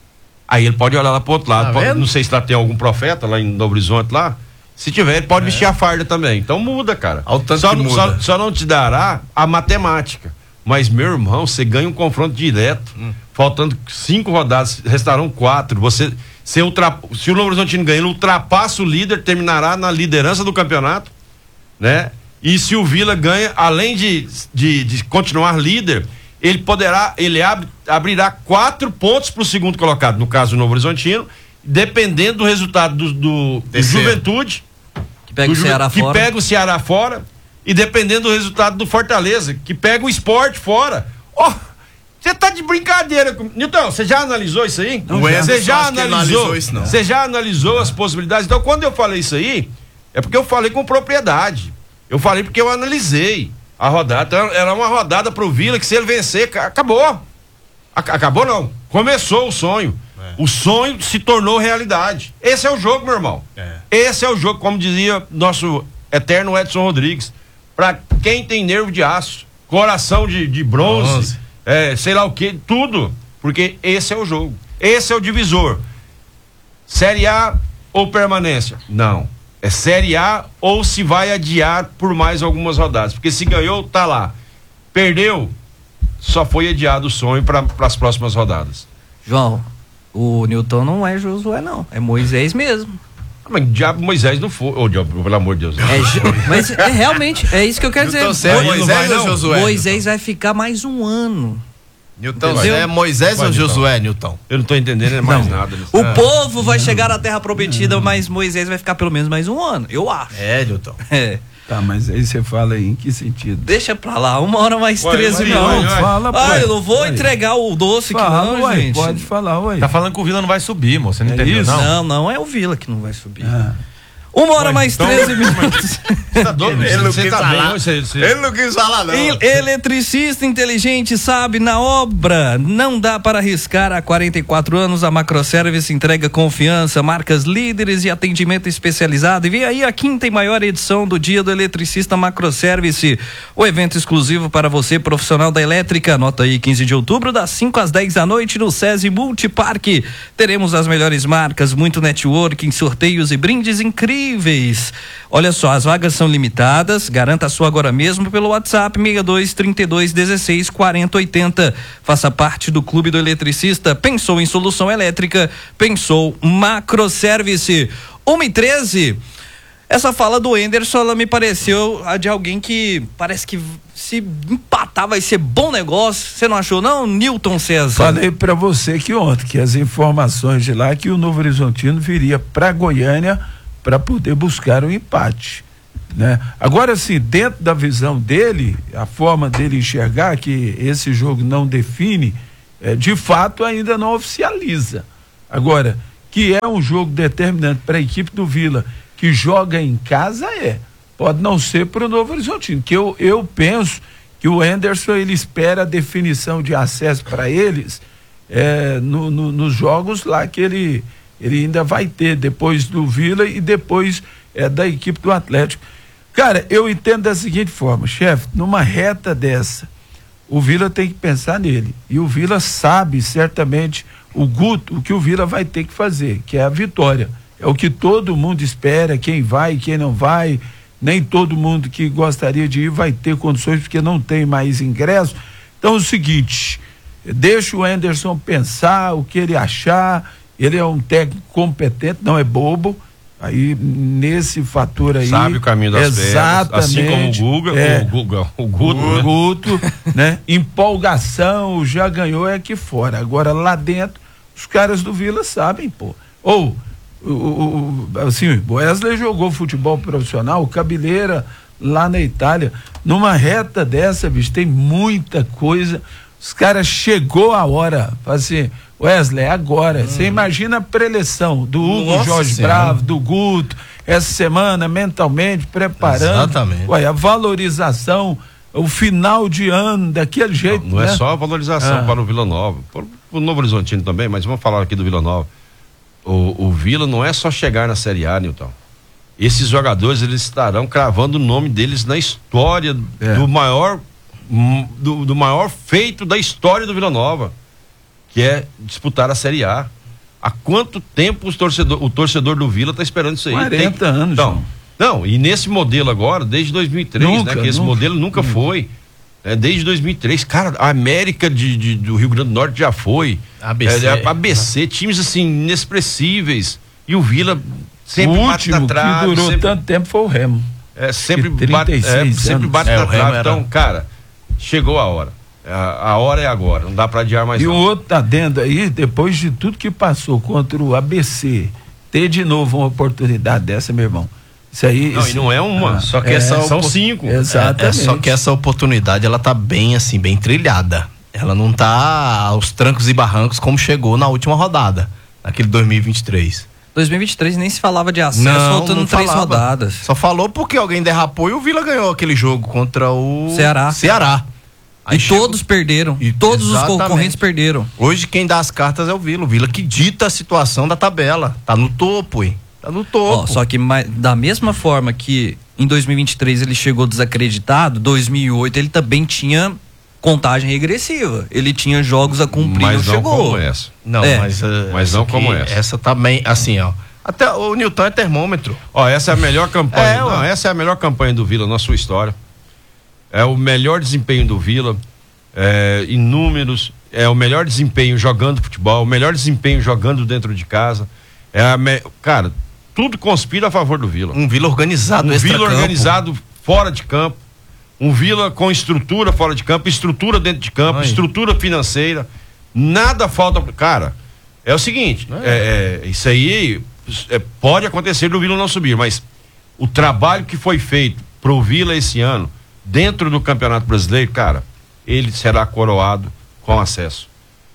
aí ele pode olhar lá pro outro lado. Tá pode, não sei se lá tem algum profeta lá em Novo Horizonte lá. Se tiver, ele pode é. vestir a farda também. Então muda, cara. Só, muda. Só, só não te dará a matemática. Mas, meu irmão, você ganha um confronto direto. Hum. Faltando cinco rodadas, restarão quatro. Você, você ultra, se o Novo Horizontino ganha, ele ultrapassa o líder, terminará na liderança do campeonato, né? E se o Vila ganha, além de, de, de continuar líder, ele poderá, ele abre, abrirá quatro pontos para o segundo colocado, no caso do Novo Horizontino, dependendo do resultado do, do, do Juventude, que pega o Ceará que fora. pega o Ceará fora, e dependendo do resultado do Fortaleza, que pega o Sport fora. Ó, oh, você tá de brincadeira com... Nilton, você já analisou isso aí? Você já analisou isso, não. Você já analisou as possibilidades? Então, quando eu falei isso aí, é porque eu falei com propriedade. Eu falei porque eu analisei a rodada. Então, era uma rodada pro Vila que se ele vencer, acabou. Acabou não. Começou o sonho. É. O sonho se tornou realidade. Esse é o jogo, meu irmão. É. Esse é o jogo, como dizia nosso eterno Edson Rodrigues. Pra quem tem nervo de aço, coração de, de bronze, bronze. É, sei lá o que, tudo. Porque esse é o jogo. Esse é o divisor. Série A ou permanência? Não. É Série A ou se vai adiar por mais algumas rodadas. Porque se ganhou, tá lá. Perdeu, só foi adiado o sonho para as próximas rodadas. João, o Nilton não é Josué, não. É Moisés mesmo. Mas diabo Moisés não foi. Ô, diabo, pelo amor de Deus. É, mas é, realmente, é isso que eu quero dizer. Moisés, Moisés ou Josué? Moisés vai ficar mais um ano. Nilton, é Moisés vai, ou Josué, Nilton? Eu não tô entendendo mais não. nada. O ah. povo vai não. chegar à terra prometida, mas Moisés vai ficar pelo menos mais um ano, eu acho. É, Nilton. É. Tá, mas aí você fala aí em que sentido? Deixa pra lá, uma hora mais treze minutos. Fala, ah, eu não vou ué. entregar o doce fala, que não, ué, gente. Pode falar, ué. Tá falando que o Vila não vai subir, moço, você não é entendeu, isso? não? Não, não é o Vila que não vai subir. Ah. Uma hora mais treze minutos. Tá doido? Ele não Você quis tá falar. bem hoje, você- Ele não quis falar, não. E- Eletricista inteligente sabe na obra. Não dá para arriscar. Há quarenta e quatro anos a Macroservice entrega confiança, marcas líderes e atendimento especializado. E vem aí a quinta e maior edição do Dia do Eletricista Macroservice. O evento exclusivo para você, profissional da elétrica. Anota aí, quinze de outubro, das cinco às dez da noite no SESI Multiparque. Teremos as melhores marcas, muito networking, sorteios e brindes incríveis. Olha só, as vagas são limitadas. Garanta a sua agora mesmo pelo WhatsApp seis dois, trinta e dois, dezesseis, quarenta, oitenta. Faça parte do Clube do Eletricista. Pensou em solução elétrica? Pensou Macroservice. uma e treze. Essa fala do Anderson, ela me pareceu a de alguém que parece que se empatar vai ser bom negócio. Você não achou não, Newton César? Falei pra você que ontem, que as informações de lá, que o Novo Horizontino viria pra Goiânia para poder buscar um empate, né? Agora, assim, dentro da visão dele, a forma dele enxergar que esse jogo não define, é, de fato ainda não oficializa. Agora, que é um jogo determinante para a equipe do Vila, que joga em casa, é. Pode não ser para o Novo Horizontino, que eu, eu penso que o Anderson, ele espera a definição de acesso para eles é, no, no, nos jogos lá que ele, ele ainda vai ter, depois do Vila e depois é, da equipe do Atlético. Cara, eu entendo da seguinte forma, chefe, numa reta dessa, o Vila tem que pensar nele, e o Vila sabe certamente o Guto, o que o Vila vai ter que fazer, que é a vitória. É o que todo mundo espera, quem vai, quem não vai, nem todo mundo que gostaria de ir vai ter condições, porque não tem mais ingresso. Então é o seguinte, deixa o Anderson pensar o que ele achar, ele é um técnico competente, não é bobo, aí nesse fator aí. Sabe o caminho das exatamente, pedras, assim como o Guga, é, o, Guga, o Guto, o né? Guto, né? Empolgação, já ganhou é aqui fora. Agora lá dentro, os caras do Vila sabem, pô. Ou, o, o, o, assim, o Wesley jogou futebol profissional, o Cabeleira lá na Itália. Numa reta dessa, bicho, tem muita coisa. Os caras chegou a hora, assim, Wesley, agora. Você hum. imagina a preleção do Hugo Nossa Jorge Senhora. Bravo, do Guto, essa semana, mentalmente, preparando. Exatamente. Ué, a valorização, o final de ano, daquele jeito. Não, não né? é só a valorização ah. para o Vila Nova, para o Novo Horizontino também, mas vamos falar aqui do Vila Nova. O, o Vila não é só chegar na Série A, Nilton. Esses jogadores, eles estarão cravando o nome deles na história é. do maior do, do maior feito da história do Vila Nova, que é disputar a Série A. Há quanto tempo os torcedor, o torcedor do Vila está esperando isso aí? quarenta Tem, anos. Então, não, e nesse modelo agora, desde dois mil e três, nunca, né? Que esse nunca, modelo nunca nunca. foi. É, desde dois mil e três, cara, a América de, de, do Rio Grande do Norte já foi. A B C. É, A B C, times assim, inexpressíveis. E o Vila sempre o bate na último trave. que durou sempre, tanto tempo foi o Remo. É, sempre que bate, é, sempre bate é, na trave. Era... Então, cara, chegou a hora. A, a hora é agora, não dá pra adiar mais. E não. o outro tá dentro aí, depois de tudo que passou contra o A B C, ter de novo uma oportunidade dessa, meu irmão. Isso aí. Não, isso, e não é uma, ah, só que é, essa, são são cinco. Exatamente. É, é só que essa oportunidade, ela tá bem assim, bem trilhada. Ela não tá aos trancos e barrancos como chegou na última rodada, naquele dois mil e vinte e três. dois mil e vinte e três nem se falava de acesso, não, faltando não três falava. rodadas. Só falou porque alguém derrapou e o Vila ganhou aquele jogo contra o Ceará. Ceará. Aí e chegou... todos perderam. E todos exatamente. Os concorrentes perderam. Hoje quem dá as cartas é o Vila. O Vila que dita a situação da tabela. Tá no topo, hein? Tá no topo. Ó, só que mais, da mesma forma que em dois mil e vinte e três ele chegou desacreditado, dois mil e oito ele também tinha contagem regressiva. Ele tinha jogos a cumprir, mas não, não chegou. Como essa. Não, é. mas, uh, mas não como essa. Essa tá bem, assim, ó. Até o Nilton é termômetro. Ó, essa é a melhor campanha. É, não, essa é a melhor campanha do Vila na sua história. É o melhor desempenho do Vila. É, em números, é o melhor desempenho jogando futebol, o melhor desempenho jogando dentro de casa. É a me... Cara, tudo conspira a favor do Vila. Um Vila organizado, um Vila organizado fora de campo, um Vila com estrutura fora de campo, estrutura dentro de campo, Ai. estrutura financeira. Nada falta. Cara, é o seguinte: é. É, isso aí é, pode acontecer do Vila não subir, mas o trabalho que foi feito pro Vila esse ano, dentro do Campeonato Brasileiro, cara, ele será coroado com acesso.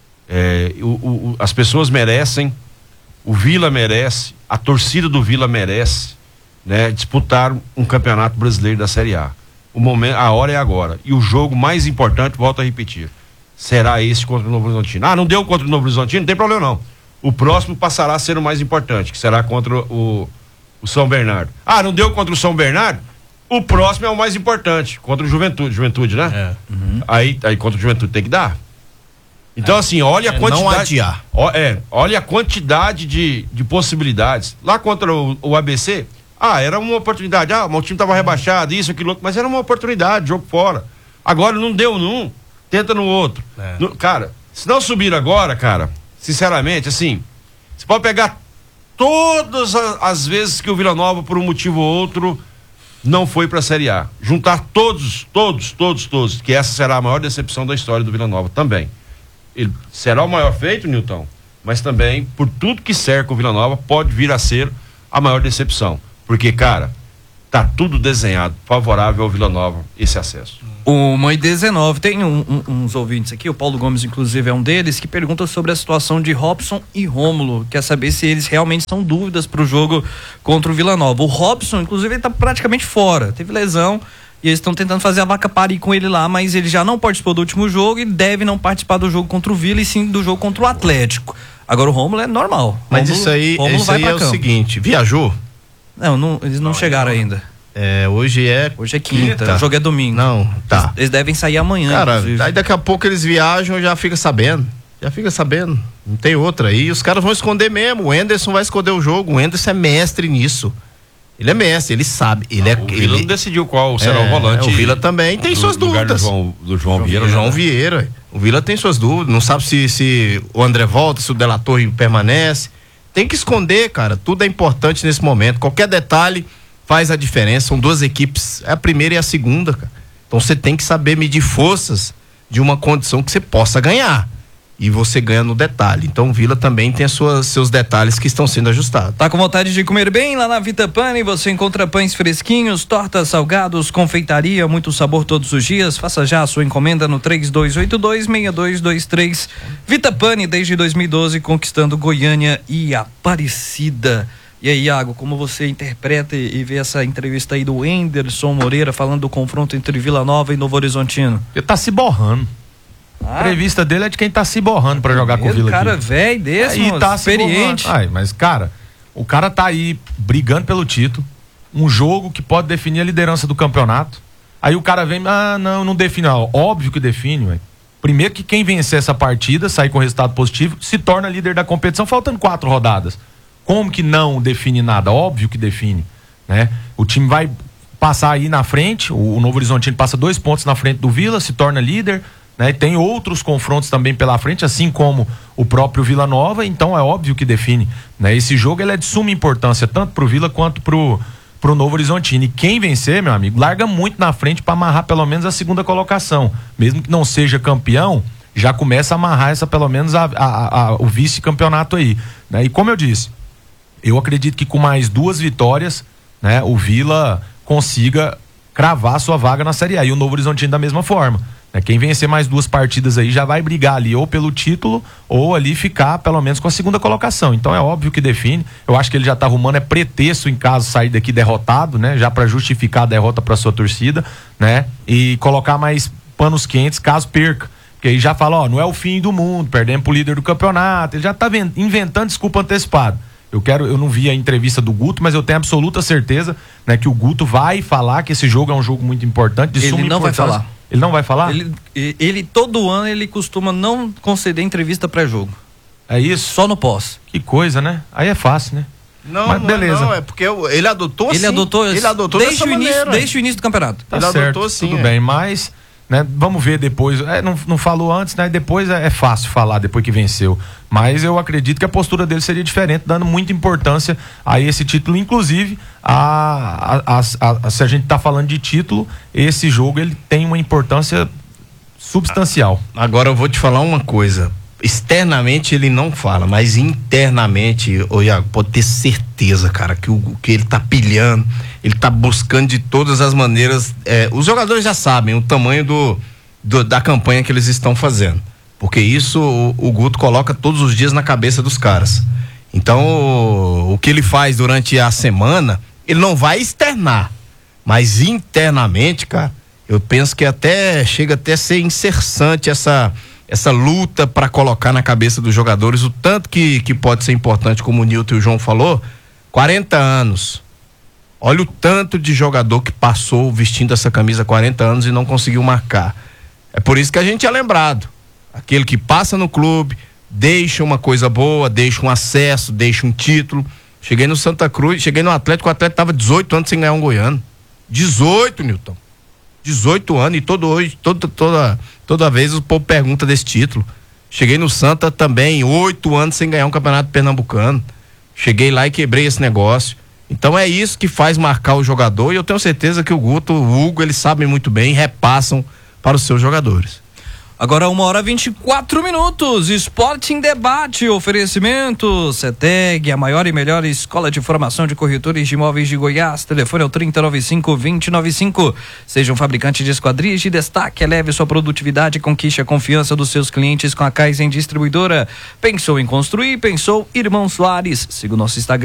É, o, o, as pessoas merecem, o Vila merece, a torcida do Vila merece, né, disputar um campeonato brasileiro da Série A. O momento, a hora é agora. E o jogo mais importante, volto a repetir, será esse contra o Novo Horizontino. Ah, não deu contra o Novo Horizontino? Não tem problema não. O próximo passará a ser o mais importante, que será contra o, o São Bernardo. Ah, não deu contra o São Bernardo? O próximo é o mais importante, contra o Juventude, Juventude, né? É. Uhum. Aí, aí contra o Juventude tem que dar. Então, é. assim, olha a é quantidade. Não adiar. Ó, é, olha a quantidade de, de possibilidades. Lá contra o, o A B C, ah, era uma oportunidade. Ah, o time estava rebaixado, isso, aquilo, mas era uma oportunidade, jogo fora. Agora não deu num, tenta no outro. É. No, cara, se não subir agora, cara, sinceramente, assim, você pode pegar todas as, as vezes que o Vila Nova, por um motivo ou outro, não foi para a Série A. Juntar todos, todos, todos, todos, que essa será a maior decepção da história do Vila Nova também. Ele será o maior feito, Nilton, mas também, por tudo que cerca o Vila Nova, pode vir a ser a maior decepção. Porque, cara, tá tudo desenhado favorável ao Vila Nova, esse acesso. O Mãe dezenove, tem um, um, uns ouvintes aqui, o Paulo Gomes inclusive é um deles, que pergunta sobre a situação de Robson e Rômulo, quer saber se eles realmente são dúvidas pro jogo contra o Vila Nova. O Robson, inclusive, ele tá praticamente fora, teve lesão e eles estão tentando fazer a vaca parir com ele lá, mas ele já não participou do último jogo e deve não participar do jogo contra o Vila e sim do jogo contra o Atlético. Agora o Rômulo é normal. Mas Rômulo, isso aí, isso aí é campo. O seguinte, viajou? Não, não eles não, não chegaram não. ainda. É, hoje é Hoje é quinta, quinta. O jogo é domingo. Não, tá. Eles, eles devem sair amanhã. Cara, inclusive. Aí daqui a pouco eles viajam, já fica sabendo. Já fica sabendo. Não tem outra. E os caras vão esconder mesmo. O Anderson vai esconder o jogo. O Anderson é mestre nisso. Ele é mestre, ele sabe. Ele ah, é, o Vila ele... não decidiu qual será é, o volante. É, o Vila também tem do, suas dúvidas. Do João, do João, João Vieira. O João Vieira. O Vila tem suas dúvidas. Não sabe se, se o André volta, se o Della Torre permanece. Tem que esconder, cara. Tudo é importante nesse momento. Qualquer detalhe faz a diferença. São duas equipes, é a primeira e a segunda, cara. Então você tem que saber medir forças de uma condição que você possa ganhar. E você ganha no detalhe. Então o Vila também tem as suas, seus detalhes que estão sendo ajustados. Tá com vontade de comer bem? Lá na Vita Pane você encontra pães fresquinhos, tortas, salgados, confeitaria, muito sabor todos os dias. Faça já a sua encomenda no três dois oito dois, seis dois dois três. Vita Pane desde dois mil e doze conquistando Goiânia e Aparecida. E aí, Iago, como você interpreta e vê essa entrevista aí do Anderson Moreira falando do confronto entre Vila Nova e Novo Horizontino? Ele tá se borrando. Ah, a entrevista dele é de quem tá se borrando pra jogar com o Vila. Cara velho desse, aí tá experiente. Ai, mas, cara, o cara tá aí brigando pelo título, um jogo que pode definir a liderança do campeonato. Aí o cara vem, ah, não, não define. Não. Óbvio que define, ué. Primeiro que quem vencer essa partida, sair com resultado positivo, se torna líder da competição, faltando quatro rodadas. Como que não define nada? Óbvio que define, né? O time vai passar aí na frente, o, o Novo Horizontino passa dois pontos na frente do Vila, se torna líder, né? Tem outros confrontos também pela frente, assim como o próprio Vila Nova, então é óbvio que define, né? Esse jogo ele é de suma importância, tanto pro Vila quanto pro, pro Novo Horizontino. E quem vencer, meu amigo, larga muito na frente para amarrar pelo menos a segunda colocação. Mesmo que não seja campeão, já começa a amarrar essa, pelo menos a, a, a, o vice-campeonato aí, né? E como eu disse, eu acredito que com mais duas vitórias, né, o Vila consiga cravar sua vaga na Série A. E o Novo Horizontino da mesma forma, né? Quem vencer mais duas partidas aí já vai brigar ali ou pelo título ou ali ficar pelo menos com a segunda colocação. Então é óbvio que define. Eu acho que ele já tá arrumando é pretexto em caso sair daqui derrotado, né? Já para justificar a derrota para sua torcida, né? E colocar mais panos quentes caso perca. Porque aí já fala, ó, não é o fim do mundo, perdemos pro líder do campeonato. Ele já tá inventando desculpa antecipada. Eu quero, eu não vi a entrevista do Guto, mas eu tenho absoluta certeza, né, que o Guto vai falar que esse jogo é um jogo muito importante, de suma importância. Ele não vai falar. Ele não vai falar? Ele, ele todo ano ele costuma não conceder entrevista pré-jogo. É isso? Só no pós. Que coisa, né? Aí é fácil, né? Não, mas beleza. Não, é porque ele adotou ele assim. Adotou, ele adotou desde o início, desde o início do campeonato. Tá ele certo, adotou assim. Tudo é. bem, mas né, vamos ver depois. É, não, não falou antes, né? Depois é, é fácil falar depois que venceu. Mas eu acredito que a postura dele seria diferente, dando muita importância a esse título. Inclusive, a, a, a, a, se a gente tá falando de título, esse jogo ele tem uma importância substancial. Agora eu vou te falar uma coisa. Externamente ele não fala, mas internamente, ô Iago, pode ter certeza, cara, que o que ele tá pilhando, ele tá buscando de todas as maneiras. É, os jogadores já sabem o tamanho do, do da campanha que eles estão fazendo. Porque isso o, o Guto coloca todos os dias na cabeça dos caras. Então, o, o que ele faz durante a semana, ele não vai externar, mas internamente, cara, eu penso que até chega até a ser incessante essa essa luta para colocar na cabeça dos jogadores o tanto que, que pode ser importante, como o Nilton e o João falou. quarenta anos. Olha o tanto de jogador que passou vestindo essa camisa há quarenta anos e não conseguiu marcar. É por isso que a gente é lembrado. Aquele que passa no clube, deixa uma coisa boa, deixa um acesso, deixa um título. Cheguei no Santa Cruz, cheguei no Atlético, o Atlético tava dezoito anos sem ganhar um goiano. dezoito, Nilton. dezoito anos e todo hoje, toda, toda, toda vez o povo pergunta desse título. Cheguei no Santa também, oito anos sem ganhar um campeonato pernambucano. Cheguei lá e quebrei esse negócio. Então é isso que faz marcar o jogador, e eu tenho certeza que o Guto, o Hugo, eles sabem muito bem e repassam para os seus jogadores. Agora uma hora e vinte e quatro minutos, Esporte em Debate, oferecimento CETEG, a maior e melhor escola de formação de corretores de imóveis de Goiás, telefone é o trinta, noventa e cinco, vinte, noventa e cinco. Seja um fabricante de esquadrias de destaque, eleve sua produtividade e conquiste a confiança dos seus clientes com a Kaizen Distribuidora. Pensou em construir? Pensou Irmão Soares. Siga o nosso Instagram.